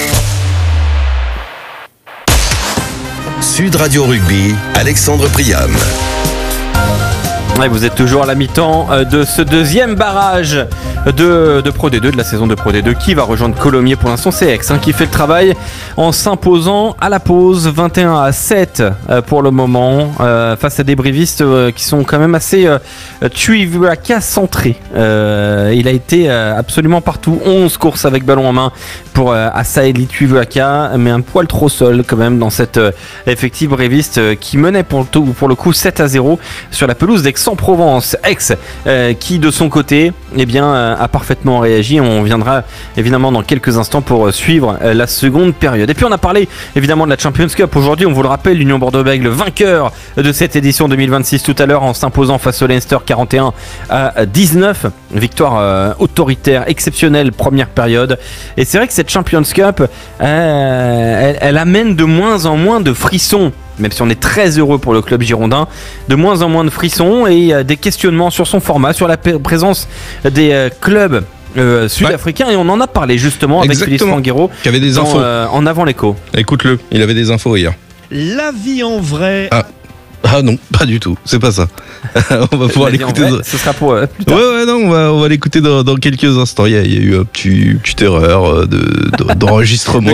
Sud Radio Rugby, Alexandre Priam. Ouais, vous êtes toujours à la mi-temps de ce deuxième barrage de Pro D2, de la saison de Pro D2, qui va rejoindre Colomiers. Pour l'instant, c'est Aix qui fait le travail en s'imposant à la pause 21-7 pour le moment, face à des brévistes qui sont quand même assez Tuivuaka centrés. Il a été absolument partout, 11 courses avec ballon en main pour Asaeli Tuivuaka, mais un poil trop seul quand même dans cette effectif bréviste qui menait pour le coup 7-0 sur la pelouse d'Aix-en-Provence. Aix qui de son côté a parfaitement réagi. On viendra évidemment dans quelques instants pour suivre la seconde période. Et puis on a parlé évidemment de la Champions Cup. Aujourd'hui, on vous le rappelle, l'Union Bordeaux-Bègles, vainqueur de cette édition 2026 tout à l'heure en s'imposant face au Leinster 41-19. Victoire autoritaire, exceptionnelle, première période. Et c'est vrai que cette Champions Cup, elle amène de moins en moins de frissons. Même si on est très heureux pour le club girondin, de moins en moins de frissons et des questionnements sur son format, sur la présence des clubs sud-africains. Et on en a parlé justement avec Félix Fanguero qui avait des infos en avant l'écho. Écoute-le, il avait des infos hier. La vie en vrai. Ah non, pas du tout, c'est pas ça. On va pouvoir l'écouter. Ce sera pour plus tard. Ouais, non, on va l'écouter dans quelques instants. Il y a eu une petite erreur d'enregistrement.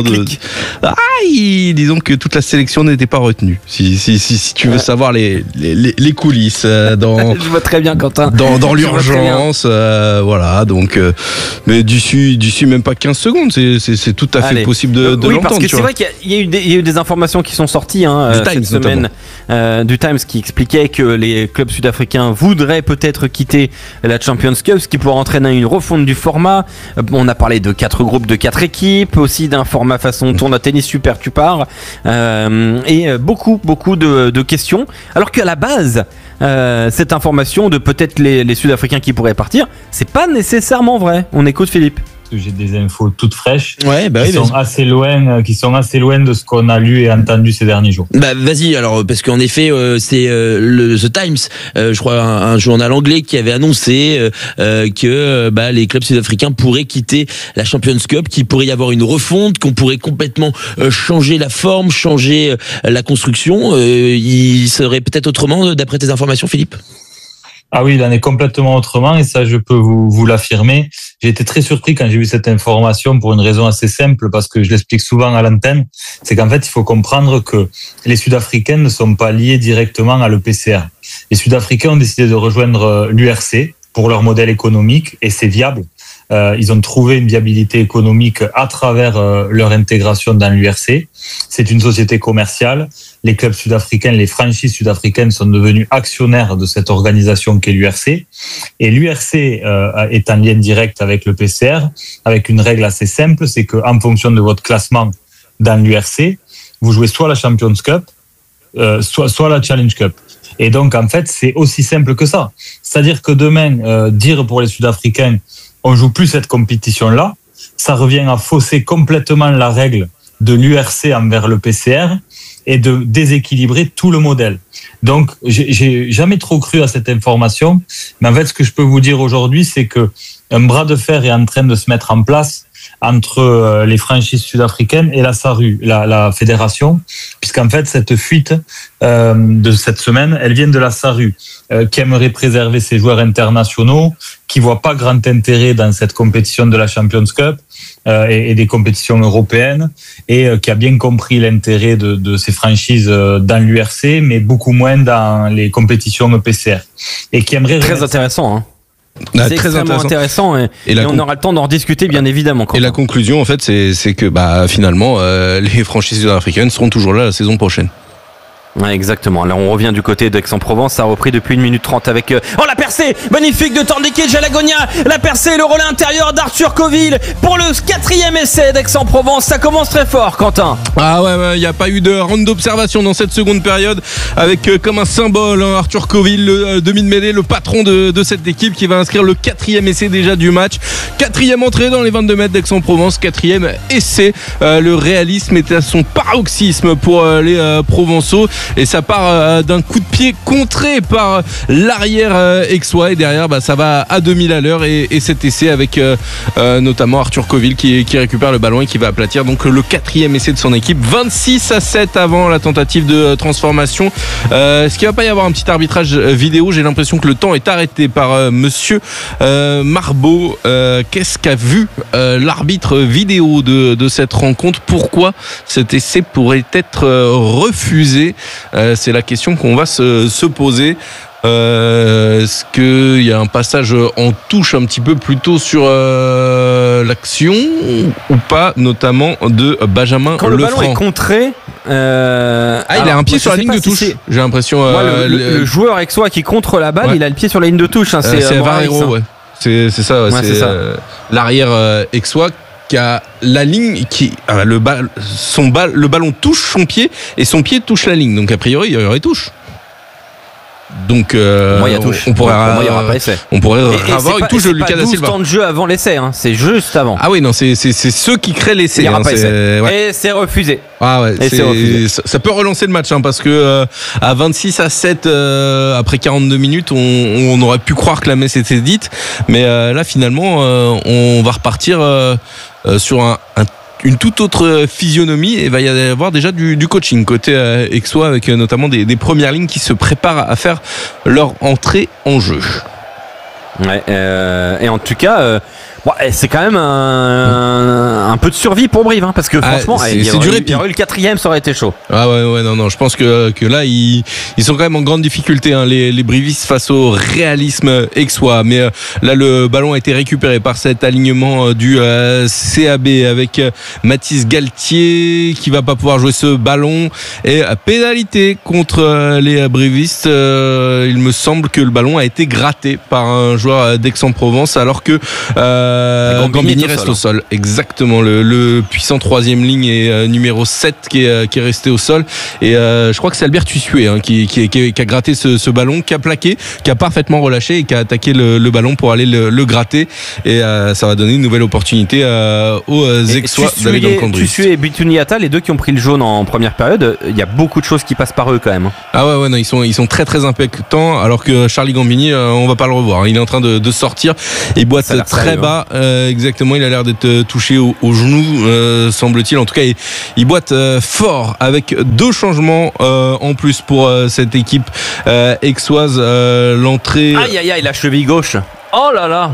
Disons que toute la sélection n'était pas retenue. Si tu veux savoir les coulisses je vois très bien, Quentin. Dans l'urgence, voilà. Donc, mais d'ici même pas 15 secondes, c'est tout à fait possible de l'entendre. Parce que c'est vrai qu'il y a eu des informations qui sont sorties cette semaine du Times qui expliquait que les clubs sud-africains voudraient peut-être quitter la Champions Cup, ce qui pourrait entraîner une refonte du format. On a parlé de 4 groupes de 4 équipes, aussi d'un format façon tournoi tennis super tu pars, et beaucoup de questions. Alors qu'à la base, cette information de peut-être les Sud-Africains qui pourraient partir, c'est pas nécessairement vrai. On écoute Philippe. J'ai des infos toutes fraîches qui sont assez loin de ce qu'on a lu et entendu ces derniers jours. Vas-y, alors, parce qu'en effet, c'est le The Times, je crois un journal anglais qui avait annoncé que les clubs sud-africains pourraient quitter la Champions Cup, qu'il pourrait y avoir une refonte, qu'on pourrait complètement changer la forme, changer la construction. Il serait peut-être autrement, d'après tes informations, Philippe ? Ah oui, il en est complètement autrement et ça, je peux vous l'affirmer. J'ai été très surpris quand j'ai vu cette information pour une raison assez simple parce que je l'explique souvent à l'antenne. C'est qu'en fait, il faut comprendre que les Sud-Africains ne sont pas liés directement à l'EPCR. Les Sud-Africains ont décidé de rejoindre l'URC pour leur modèle économique et c'est viable. Ils ont trouvé une viabilité économique à travers leur intégration dans l'URC. C'est une société commerciale. Les clubs sud-africains, les franchises sud-africaines sont devenus actionnaires de cette organisation qu'est l'URC. Et l'URC est en lien direct avec le PCR, avec une règle assez simple, c'est qu'en fonction de votre classement dans l'URC, vous jouez soit la Champions Cup, soit la Challenge Cup. Et donc, en fait, c'est aussi simple que ça. C'est-à-dire que demain, dire pour les Sud-Africains, on joue plus cette compétition-là, ça revient à fausser complètement la règle de l'URC envers le PCR et de déséquilibrer tout le modèle. Donc, j'ai jamais trop cru à cette information, mais en fait, ce que je peux vous dire aujourd'hui, c'est que un bras de fer est en train de se mettre en place entre les franchises sud-africaines et la SARU, la fédération, puisqu'en fait, cette fuite de cette semaine, elle vient de la SARU, qui aimerait préserver ses joueurs internationaux, qui voit pas grand intérêt dans cette compétition de la Champions Cup et des compétitions européennes, et qui a bien compris l'intérêt de ces franchises dans l'URC, mais beaucoup moins dans les compétitions EPCR. Et qui aimerait... Très intéressant, hein. C'est très intéressant et on aura le temps d'en rediscuter bien évidemment. Et la conclusion en fait c'est que finalement les franchises sud-africaines seront toujours là la saison prochaine. Ouais, exactement. Là, on revient du côté d'Aix-en-Provence. Ça a repris depuis 1 minute 30 avec... la percée magnifique de Tandiki Jalagonia. La percée, le relais intérieur d'Arthur Coville pour le 4e essai d'Aix-en-Provence. Ça commence très fort, Quentin. Ah ouais, il n'y a pas eu de round d'observation dans cette seconde période avec comme un symbole Arthur Coville, le demi de mêlée, le patron de cette équipe qui va inscrire le 4e essai déjà du match. 4e entrée dans les 22 mètres d'Aix-en-Provence. 4e essai. Le réalisme est à son paroxysme pour les Provençaux. Et ça part d'un coup de pied contré par l'arrière aixois et derrière ça va à 2000 à l'heure et cet essai avec notamment Arthur Coville qui récupère le ballon et qui va aplatir donc le 4e essai de son équipe. 26-7 avant la tentative de transformation. Est-ce qu'il va pas y avoir un petit arbitrage vidéo? J'ai l'impression que le temps est arrêté par monsieur Marbeau. Qu'est-ce qu'a vu l'arbitre vidéo de cette rencontre? Pourquoi cet essai pourrait être refusé? C'est la question qu'on va se poser. Est-ce qu'il y a un passage en touche un petit peu plus tôt sur l'action ou pas, notamment de Benjamin Quand le ballon est contré, il a un pied sur la ligne de touche. J'ai l'impression. Le joueur aixois qui contre la balle, il a le pied sur la ligne de touche. C'est Varero, ouais. C'est ça. Ouais, c'est l'arrière aixois qui a la ligne le ballon touche son pied et son pied touche la ligne, donc a priori il y aurait touche. Donc on pourrait avoir une touche de Lucas da Silva. C'est pas 12 temps de jeu avant l'essai, hein. C'est juste avant. Ah oui, non, c'est ceux qui créent l'essai. Et c'est refusé. Ah ouais, ça peut relancer le match, hein, parce que à 26-7 après 42 minutes, on aurait pu croire que la messe était dite, mais là finalement on va repartir sur un une toute autre physionomie et va y avoir déjà du coaching côté Aixois avec notamment des premières lignes qui se préparent à faire leur entrée en jeu. Ouais, et en tout cas, c'est quand même un peu de survie pour Brive, parce que franchement, il y aurait eu le 4e, ça aurait été chaud. Ah ouais, non, je pense que là, ils sont quand même en grande difficulté, les Brivistes face au réalisme aixois. Mais là, le ballon a été récupéré par cet alignement du CAB avec Mathis Galtier qui va pas pouvoir jouer ce ballon. Et pénalité contre les Brivistes. Il me semble que le ballon a été gratté par un joueur d'Aix-en-Provence alors que Gambini reste au sol. Exactement, le puissant 3e ligne et numéro 7 qui est resté au sol. Et je crois que c'est Albert Tussué qui a gratté ce ballon, qui a plaqué, qui a parfaitement relâché et qui a attaqué le ballon pour aller le gratter. Et ça va donner une nouvelle opportunité aux Aixois d'aller dans le camp de Brive. Tussué et Bituniata, les deux qui ont pris le jaune en première période, il y a beaucoup de choses qui passent par eux quand même. Ah ouais, non, ils sont très très impactants, alors que Charlie Gambini, on va pas le revoir. Il est en train de sortir. Il boite très bas. Exactement, il a l'air d'être touché au genou, semble-t-il. En tout cas, il boite fort avec 2 changements en plus pour cette équipe aixoise. L'entrée. Aïe, la cheville gauche. Oh là là.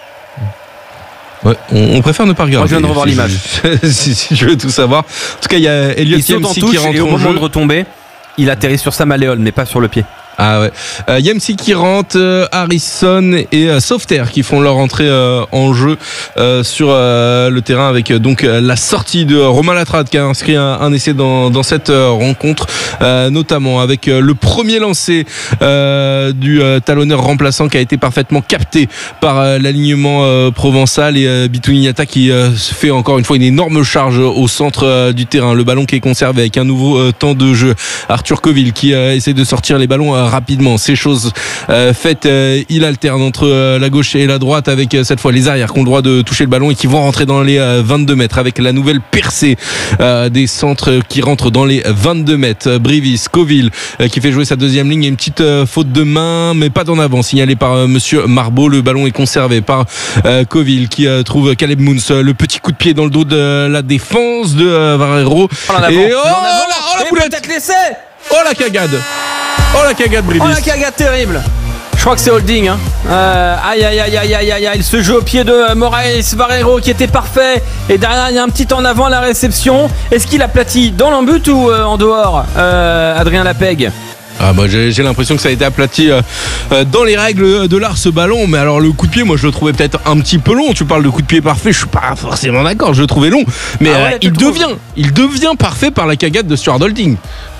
Ouais, on préfère ne pas regarder. Moi, je viens de revoir l'image. Si je veux tout savoir. En tout cas, il y a Elliot Yemsi qui rentre et au moment de retomber, il atterrit sur sa malléole, mais pas sur le pied. Ah ouais. Yemsi qui rentre, Harrison et Sauveter qui font leur entrée en jeu sur le terrain avec donc la sortie de Romain Latrade qui a inscrit un essai dans cette rencontre, notamment avec le premier lancé du talonneur remplaçant qui a été parfaitement capté par l'alignement provençal et Bituniata qui fait encore une fois une énorme charge au centre du terrain. Le ballon qui est conservé avec un nouveau temps de jeu. Arthur Coville qui essaie de sortir les ballons rapidement. Ces choses faites, il alterne entre la gauche et la droite avec cette fois les arrières qui ont le droit de toucher le ballon et qui vont rentrer dans les 22 mètres avec la nouvelle percée des centres qui rentrent dans les 22 mètres. Brivis, Coville qui fait jouer sa 2e ligne et une petite faute de main mais pas d'en avant signalée par monsieur Marbeau. Le ballon est conservé par Coville qui trouve Caleb Moons, le petit coup de pied dans le dos de la défense de Varero. Et la boulette. Oh la cagade. Oh la cagade Brivis. Oh la cagade terrible. Je crois que c'est holding. Aïe. Il se joue au pied de Moraes Varero qui était parfait. Et derrière il y a un petit en avant à la réception. Est-ce qu'il aplatit dans l'embut ou en dehors, Adrien Lapègue? J'ai l'impression que ça a été aplati dans les règles de l'art ce ballon. Mais alors le coup de pied, moi je le trouvais peut-être un petit peu long. Tu parles de coup de pied parfait, je suis pas forcément d'accord, je le trouvais long. Mais il devient parfait par la cagade de Stuart Holding.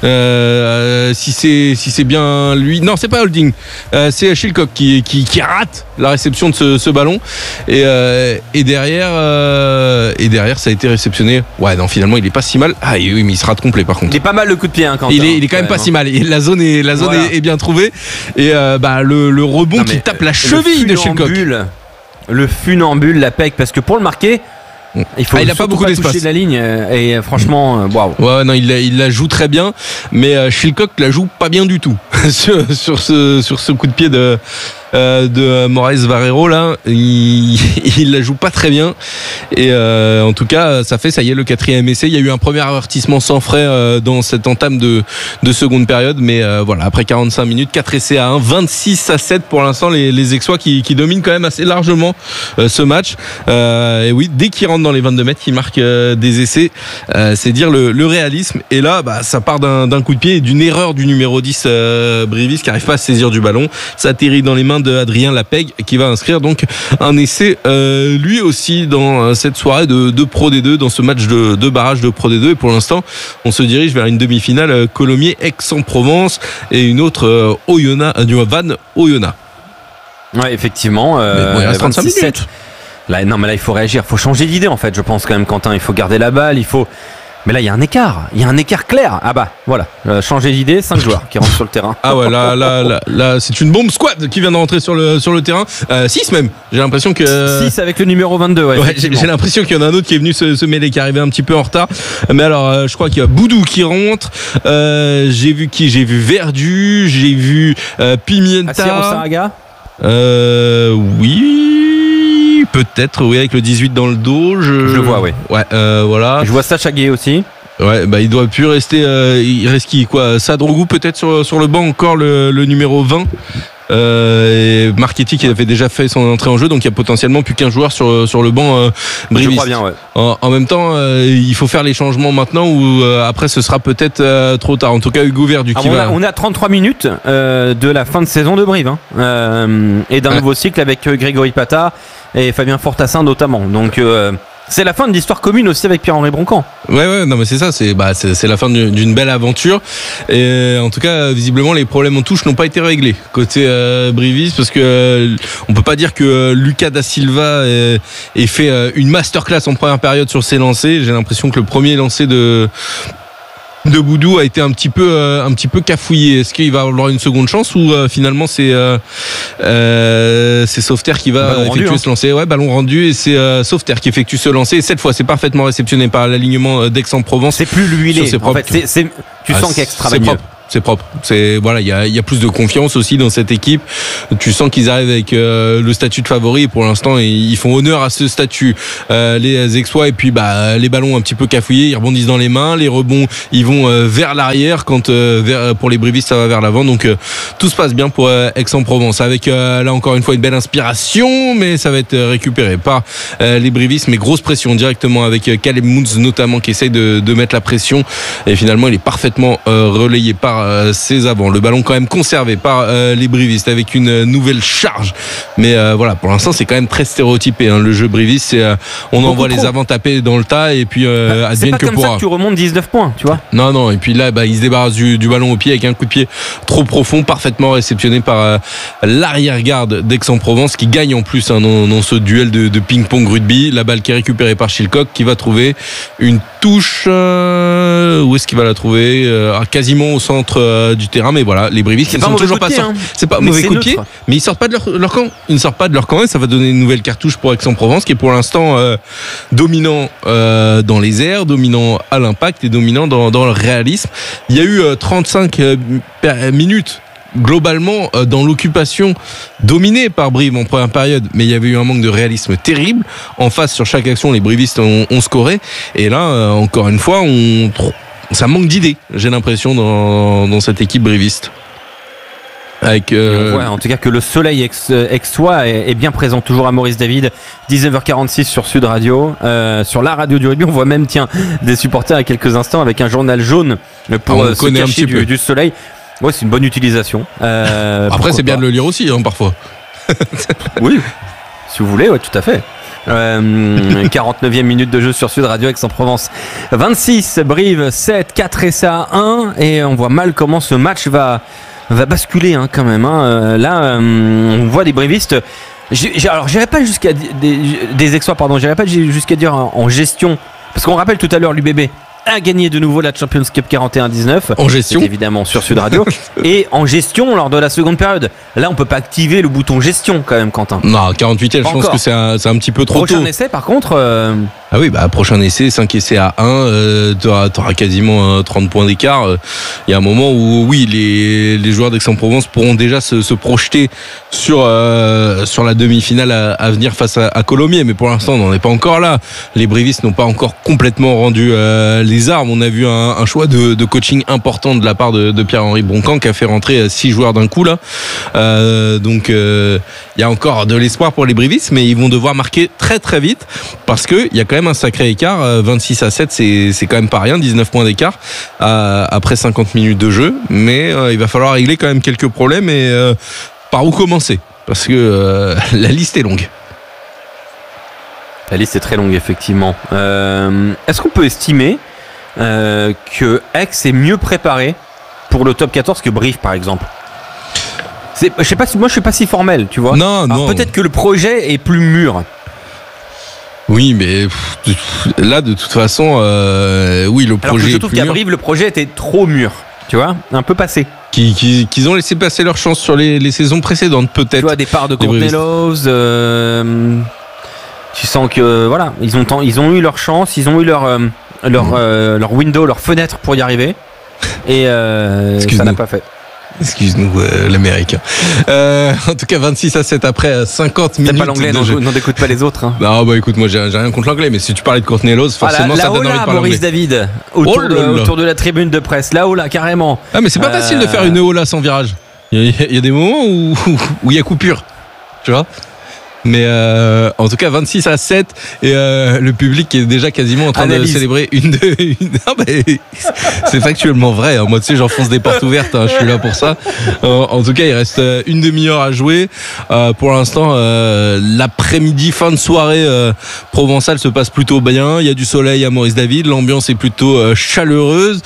Si c'est bien lui, non c'est pas Holding, c'est Chilcock qui rate la réception de ce ballon et derrière ça a été réceptionné. Ouais non finalement il est pas si mal. Ah oui mais il se rate complet par contre. Il est pas mal le coup de pied quand il est quand même pas si mal. Et la zone est bien trouvée et le rebond qui tape la cheville de Chilcock. Le funambule la pec parce que pour le marquer. Il a pas beaucoup d'espace. Toucher de la ligne et franchement, waouh. Ouais, non, il la joue très bien, mais Chilcock la joue pas bien du tout sur ce coup de pied de Moraes Varero là, il la joue pas très bien et en tout cas ça y est le 4e essai. Il y a eu un premier avertissement sans frais dans cette entame de seconde période, mais voilà après 45 minutes 4 essais à 1, 26-7 pour l'instant les Aixois qui dominent quand même assez largement ce match et oui dès qu'ils rentrent dans les 22 mètres ils marquent des essais, c'est dire le réalisme. Et là ça part d'un coup de pied et d'une erreur du numéro 10 Brivis qui n'arrive pas à se saisir du ballon. Ça atterrit dans les mains de Adrien Lapègue qui va inscrire donc un essai lui aussi dans cette soirée de Pro D2, dans ce match de barrage de Pro D2. Et pour l'instant on se dirige vers une demi-finale Colomiers Aix-en-Provence et une autre Vannes Oyonnax. Ouais effectivement il reste 35 minutes. Là, non mais là il faut réagir, il faut changer d'idée en fait je pense quand même Quentin, il faut garder la balle, mais là il y a un écart clair. Voilà, changer d'idée, 5 joueurs qui rentrent sur le terrain. Ah ouais là c'est une bombe squad qui vient de rentrer sur le terrain, 6 même. J'ai l'impression que 6 avec le numéro 22 j'ai l'impression qu'il y en a un autre qui est venu se mêler, qui est arrivé un petit peu en retard. Mais alors je crois qu'il y a Boudou qui rentre, j'ai vu Verdu, j'ai vu Pimienta. Assir Saraga. Oui Peut-être, oui, avec le 18 dans le dos. Je le vois, oui. Ouais, voilà. Je vois Sacha Gueye aussi. Ouais, bah il doit plus rester. Il reste qui, quoi? Sadrogou peut-être sur le banc encore, le numéro 20. Et Marchetti qui avait déjà fait son entrée en jeu, donc il y a potentiellement plus qu'un joueur sur le banc briviste. Je crois bien, ouais. En même temps, il faut faire les changements maintenant ou après ce sera peut-être trop tard. En tout cas, Hugo Verdu qui on a 33 minutes de la fin de saison de Brive, et d'un nouveau cycle avec Grégory Pata et Fabien Fortassin notamment. Donc c'est la fin de l'histoire commune aussi avec Pierre-Henri Broncan. Ouais, non mais c'est ça, c'est la fin d'une belle aventure. Et en tout cas, visiblement, les problèmes en touche n'ont pas été réglés côté briviste, parce que on peut pas dire que Lucas da Silva ait fait une masterclass en première période sur ses lancers. J'ai l'impression que le premier lancer de Boudou a été un petit peu cafouillé. Est-ce qu'il va avoir une seconde chance ou finalement c'est Sauveterre qui va effectuer ce lancer? Ouais, ballon rendu, et c'est Sauveterre qui effectue ce lancer. Et cette fois, c'est parfaitement réceptionné par l'alignement d'Aix-en-Provence. C'est plus l'huilé. En fait, tu sens qu'Aix travaille mieux. C'est propre. Voilà, il y a plus de confiance aussi dans cette équipe. Tu sens qu'ils arrivent avec le statut de favori, et pour l'instant ils font honneur à ce statut. Les Aixois, et puis les ballons un petit peu cafouillés, ils rebondissent dans les mains, les rebonds ils vont vers l'arrière, quand pour les brivistes ça va vers l'avant. Donc tout se passe bien pour Aix-en-Provence, avec là encore une fois une belle inspiration, mais ça va être récupéré par les brivistes, mais grosse pression directement avec Caleb Mounz notamment, qui essaye de mettre la pression, et finalement il est parfaitement relayé par ses avants. Le ballon quand même conservé par les brivistes avec une nouvelle charge, mais voilà, pour l'instant c'est quand même très stéréotypé, le jeu briviste. C'est on envoie les avants taper dans le tas, et puis advienne que pourra. C'est pas comme ça que tu remontes 19 points, tu vois. Non, et puis là il se débarrasse du ballon au pied avec un coup de pied trop profond, parfaitement réceptionné par l'arrière-garde d'Aix-en-Provence, qui gagne en plus dans ce duel de ping-pong rugby. La balle qui est récupérée par Chilcock, qui va trouver une touche, où est-ce qu'il va la trouver? Quasiment au centre du terrain, mais voilà, les brivistes qui ne sont toujours pas sortis. C'est pas mauvais coup de pied, mais ils sortent pas de leur camp. Ils ne sortent pas de leur camp, et ça va donner une nouvelle cartouche pour Aix-en-Provence, qui est pour l'instant dominant dans les airs, dominant à l'impact et dominant dans le réalisme. Il y a eu 35 minutes globalement dans l'occupation dominée par Brive en première période, mais il y avait eu un manque de réalisme terrible. En face, sur chaque action, les brivistes ont scoré, et là encore une fois ça manque d'idées, j'ai l'impression, dans cette équipe briviste. Avec en tout cas que le soleil aixois est bien présent toujours à Maurice David. 19h46 sur Sud Radio, sur la radio du rugby. On voit même des supporters à quelques instants avec un journal jaune pour se cacher du soleil. Ouais, c'est une bonne utilisation. Après, c'est bien de le lire aussi, parfois. Oui, si vous voulez, ouais, tout à fait. 49e minute de jeu sur Sud Radio, Aix-en-Provence 26, Brive 7, 4 essais à 1, et on voit mal comment ce match va basculer quand même. Là, on voit des brivistes. Alors, j'irai pas jusqu'à des Aixois, pardon, j'irai pas jusqu'à dire en gestion, parce qu'on rappelle tout à l'heure l'UBB a gagné de nouveau la Champions Cup 41-19 en gestion, évidemment sur Sud Radio, et en gestion lors de la seconde période. Là, on peut pas activer le bouton gestion quand même, Quentin. Non, 48e, je pense que c'est un petit peu trop tôt. Prochain essai, par contre. Ah oui, prochain essai, 5 essais à 1, t'auras quasiment 30 points d'écart. Il y a un moment où, oui, les joueurs d'Aix-en-Provence pourront déjà se projeter sur la demi-finale à venir face à Colomiers, mais pour l'instant, on n'en est pas encore là. Les brivistes n'ont pas encore complètement rendu les armes. On a vu un choix de coaching important de la part de Pierre-Henri Broncan, qui a fait rentrer 6 joueurs d'un coup là. Donc il y a encore de l'espoir pour les brivistes, mais ils vont devoir marquer très très vite, parce que il y a quand même un sacré écart. 26-7, c'est quand même pas rien, 19 points d'écart après 50 minutes de jeu, mais il va falloir régler quand même quelques problèmes, et par où commencer, parce que la liste est longue. La liste est très longue, effectivement. Est-ce qu'on peut estimer que Aix est mieux préparé pour le top 14 que Brive, par exemple? Je sais pas, moi je suis pas si formel, tu vois. Non. Peut-être que le projet est plus mûr. Oui, mais là de toute façon, oui, le projet. Alors que je trouve qu'à Brive, le projet était trop mûr, tu vois, un peu passé. Qu'ils ont laissé passer leur chance sur les saisons précédentes, peut-être. Tu vois, départ de Courtney-Love. Tu sens que voilà, ils ont eu leur chance, ils ont eu leur window, leur fenêtre pour y arriver, et ça n'a pas fait. Excuse-nous, l'américain. En tout cas, 26-7 après 50 minutes. C'est pas l'anglais, n'en écoute pas les autres. Hein. Non, bah écoute, moi j'ai rien contre l'anglais, mais si tu parlais de Courtney Lawes, forcément ça donne envie de parler Maurice anglais. David, autour de la tribune de presse, là-haut, là, carrément. Ah, mais c'est pas facile de faire une Ola sans virage. Il y a des moments où il y a coupure, tu vois. Mais en tout cas 26-7 et le public est déjà quasiment en train de célébrer une. Ah bah, c'est factuellement vrai, hein. Moi tu sais j'enfonce des portes ouvertes, hein. Je suis là pour ça. En tout cas il reste une demi-heure à jouer. Pour l'instant l'après-midi, fin de soirée provençale se passe plutôt bien. Il y a du soleil à Maurice David, l'ambiance est plutôt chaleureuse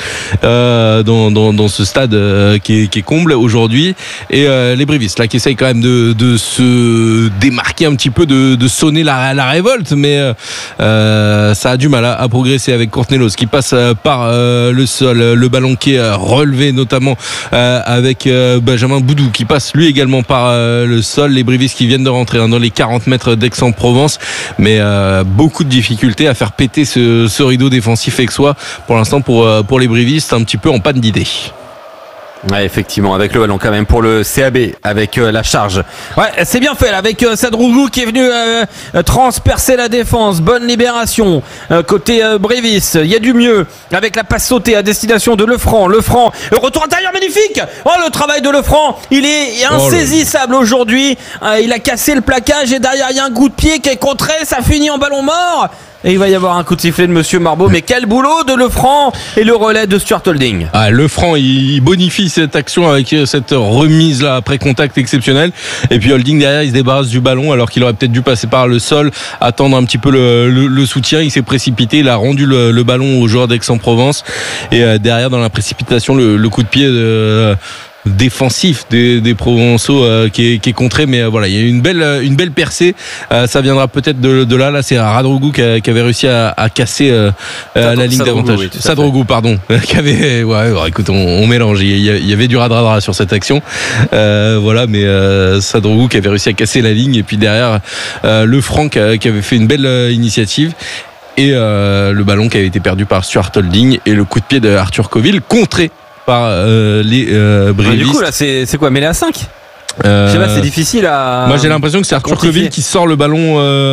dans ce stade qui est comble aujourd'hui. Et les Brivistes là qui essayent quand même de se démarquer un petit peu, de sonner la révolte, mais ça a du mal à progresser avec Courtney Lawes qui passe par le sol, le ballon qui est relevé notamment avec Benjamin Boudou qui passe lui également par le sol. Les Brivistes qui viennent de rentrer dans les 40 mètres d'Aix-en-Provence, mais beaucoup de difficultés à faire péter ce rideau défensif aixois pour l'instant pour les Brivistes, un petit peu en panne d'idées. Ouais, effectivement, avec le ballon quand même pour le CAB, avec la charge. Ouais, c'est bien fait là, avec Sadrougou qui est venu transpercer la défense. Bonne libération côté Brévis. Il y a du mieux avec la passe sautée à destination de Lefranc. Le retour intérieur magnifique. Oh, le travail de Lefranc, il est insaisissable aujourd'hui. Il a cassé le plaquage et derrière il y a un coup de pied qui est contré. Ça finit en ballon mort. Et il va y avoir un coup de sifflet de Monsieur Marbeau. Mais quel boulot de Lefranc et le relais de Stuart Holding. Lefranc, il bonifie cette action avec cette remise là après contact exceptionnel. Et puis Holding derrière, il se débarrasse du ballon alors qu'il aurait peut-être dû passer par le sol, attendre un petit peu le soutien. Il s'est précipité, il a rendu le ballon au joueur d'Aix-en-Provence. Et derrière, dans la précipitation, le coup de pied défensif des Provençaux qui est contré, mais voilà, il y a une belle percée. Ça viendra peut-être de là c'est Radrougou qui avait réussi à casser la ligne d'avantage. Oui, Sadrougou, pardon, qui avait écoute, on mélange, il y avait du radradra sur cette action, voilà, mais Sadrougou qui avait réussi à casser la ligne, et puis derrière Lefranc qui avait fait une belle initiative. Et le ballon qui avait été perdu par Stuart Holding et le coup de pied de Arthur Coville contré par les Brévistes. Du coup là c'est quoi, mêlé à 5 je sais pas, c'est difficile à. Moi j'ai l'impression que c'est Arthur Coville qui sort le ballon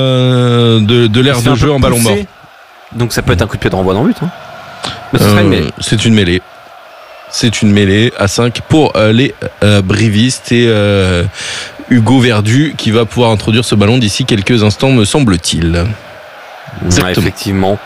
de l'aire de jeu en ballon mort. Donc ça peut être un coup de pied de renvoi dans le but, hein. Mais ce serait une mêlée. C'est une mêlée. C'est une mêlée à 5 pour les Brévistes et Hugo Verdu qui va pouvoir introduire ce ballon d'ici quelques instants, me semble-t-il. Ouais, effectivement.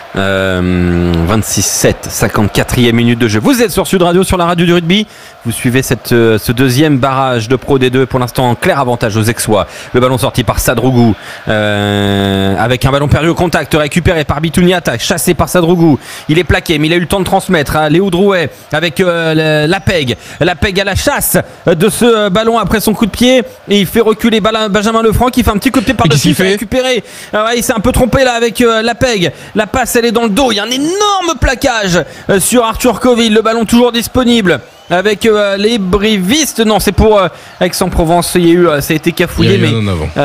26-7, 54e minute de jeu. Vous êtes sur Sud Radio, sur la radio du rugby. Vous suivez ce deuxième barrage de Pro D2. Pour l'instant, en clair avantage aux Aixois. Le ballon sorti par Sadrougou, avec un ballon perdu au contact, récupéré par Bitouniata, chassé par Sadrougou. Il est plaqué, mais il a eu le temps de transmettre à Léo Drouet avec Lapeg. Lapeg à la chasse de ce ballon après son coup de pied. Et il fait reculer Benjamin Lefranc qui fait un petit coup de pied par-dessus. Il fait récupérer. Il s'est un peu trompé là avec Lapeg. La passe, elle est dans le dos. Il y a un énorme plaquage sur Arthur Coville. Le ballon toujours disponible avec les Brivistes. Non, c'est pour Aix-en-Provence. Il y a eu, ça a été cafouillé, mais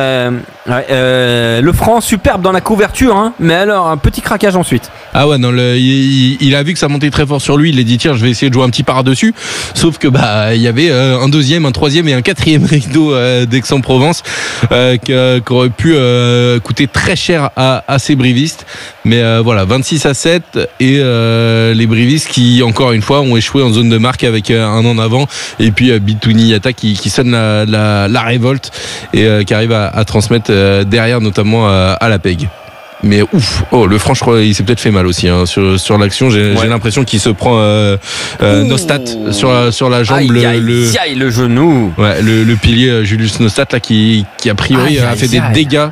Lefranc superbe dans la couverture, hein, mais alors un petit craquage ensuite. Ah ouais, non, il a vu que ça montait très fort sur lui. Il a dit tiens, je vais essayer de jouer un petit par-dessus. Sauf que il y avait un deuxième, un troisième et un quatrième rideau d'Aix-en-Provence qui aurait pu coûter très cher à ces Brivistes. Mais voilà, 26-7 et les Brivistes qui encore une fois ont échoué en zone de marque avec un en avant, et puis Bitouniata qui sonne la révolte et qui arrive à transmettre derrière notamment à la PEG. Mais ouf, Lefranc, je crois, il s'est peut-être fait mal aussi, hein, sur l'action. J'ai l'impression qu'il se prend Nostat sur la jambe, le genou. Ouais, le pilier Julius Nostat là qui a priori a fait des dégâts.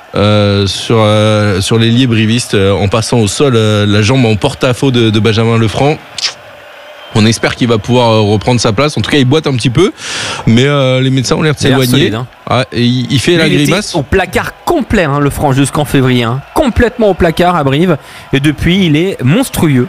Sur l'ailier briviste en passant au sol, la jambe en porte-à-faux de Benjamin Lefranc. On espère qu'il va pouvoir reprendre sa place. En tout cas, il boite un petit peu, mais les médecins ont l'air de s'éloigner. Et il fait la grimace. Au placard complet, hein, Lefranc, jusqu'en février, hein. Complètement au placard à Brive. Et depuis, il est monstrueux.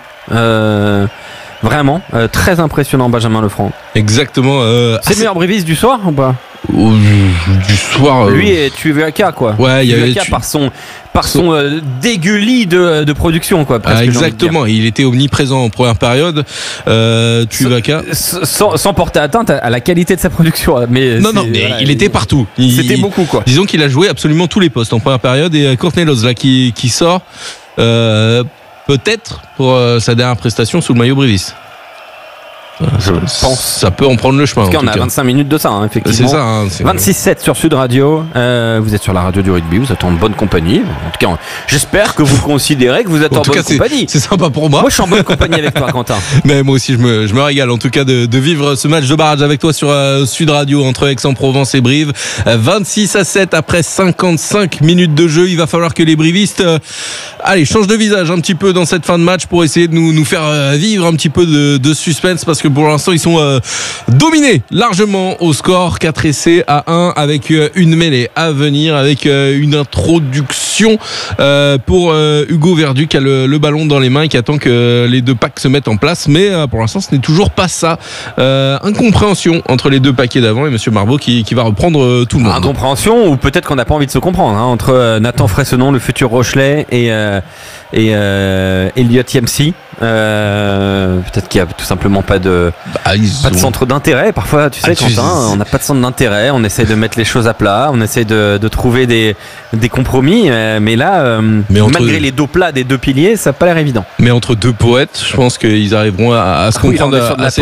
Vraiment, très impressionnant, Benjamin Lefranc. Exactement. C'est le meilleur briviste du soir ou pas? du soir. Lui et Tuivasa quoi. Ouais, il y avait par son dégueulis de production quoi. Presque, exactement, il était omniprésent en première période. Tuivasa sans porter atteinte à la qualité de sa production. Mais non, mais voilà, il était partout. C'était beaucoup quoi. Disons qu'il a joué absolument tous les postes en première période et Courtney Love là qui sort peut-être pour sa dernière prestation sous le maillot Brivis. Je pense. Ça peut en prendre le chemin. En tout cas, on a 25 minutes de ça, hein, effectivement. C'est ça. Hein, 26-7 sur Sud Radio. Vous êtes sur la radio du rugby. Vous êtes en bonne compagnie. En tout cas, j'espère que vous considérez que vous êtes en bonne compagnie. C'est sympa pour moi. Moi, je suis en bonne compagnie avec toi, Quentin. Mais moi aussi, je me régale en tout cas de vivre ce match de barrage avec toi sur Sud Radio entre Aix-en-Provence et Brive. 26-7 après 55 minutes de jeu. Il va falloir que les brivistes changent de visage un petit peu dans cette fin de match pour essayer de nous faire vivre un petit peu de suspense parce que pour l'instant ils sont dominés largement au score 4 essais à 1 avec une mêlée à venir avec une introduction pour Hugo Verdu qui a le ballon dans les mains et qui attend que les deux packs se mettent en place mais pour l'instant ce n'est toujours pas ça. Incompréhension entre les deux paquets d'avant et Monsieur Marbeau qui va reprendre tout le monde. Incompréhension ou peut-être qu'on n'a pas envie de se comprendre entre Nathan Freysenon, le futur Rochelet et Elliot Yemsi. Peut-être qu'il n'y a tout simplement pas de centre d'intérêt. Parfois, tu sais, Quentin, on n'a pas de centre d'intérêt. On essaie de mettre les choses à plat. On essaie de trouver des compromis. Mais là, malgré les dos plats des deux piliers, ça n'a pas l'air évident. Mais entre deux poètes, je pense qu'ils arriveront à se comprendre assez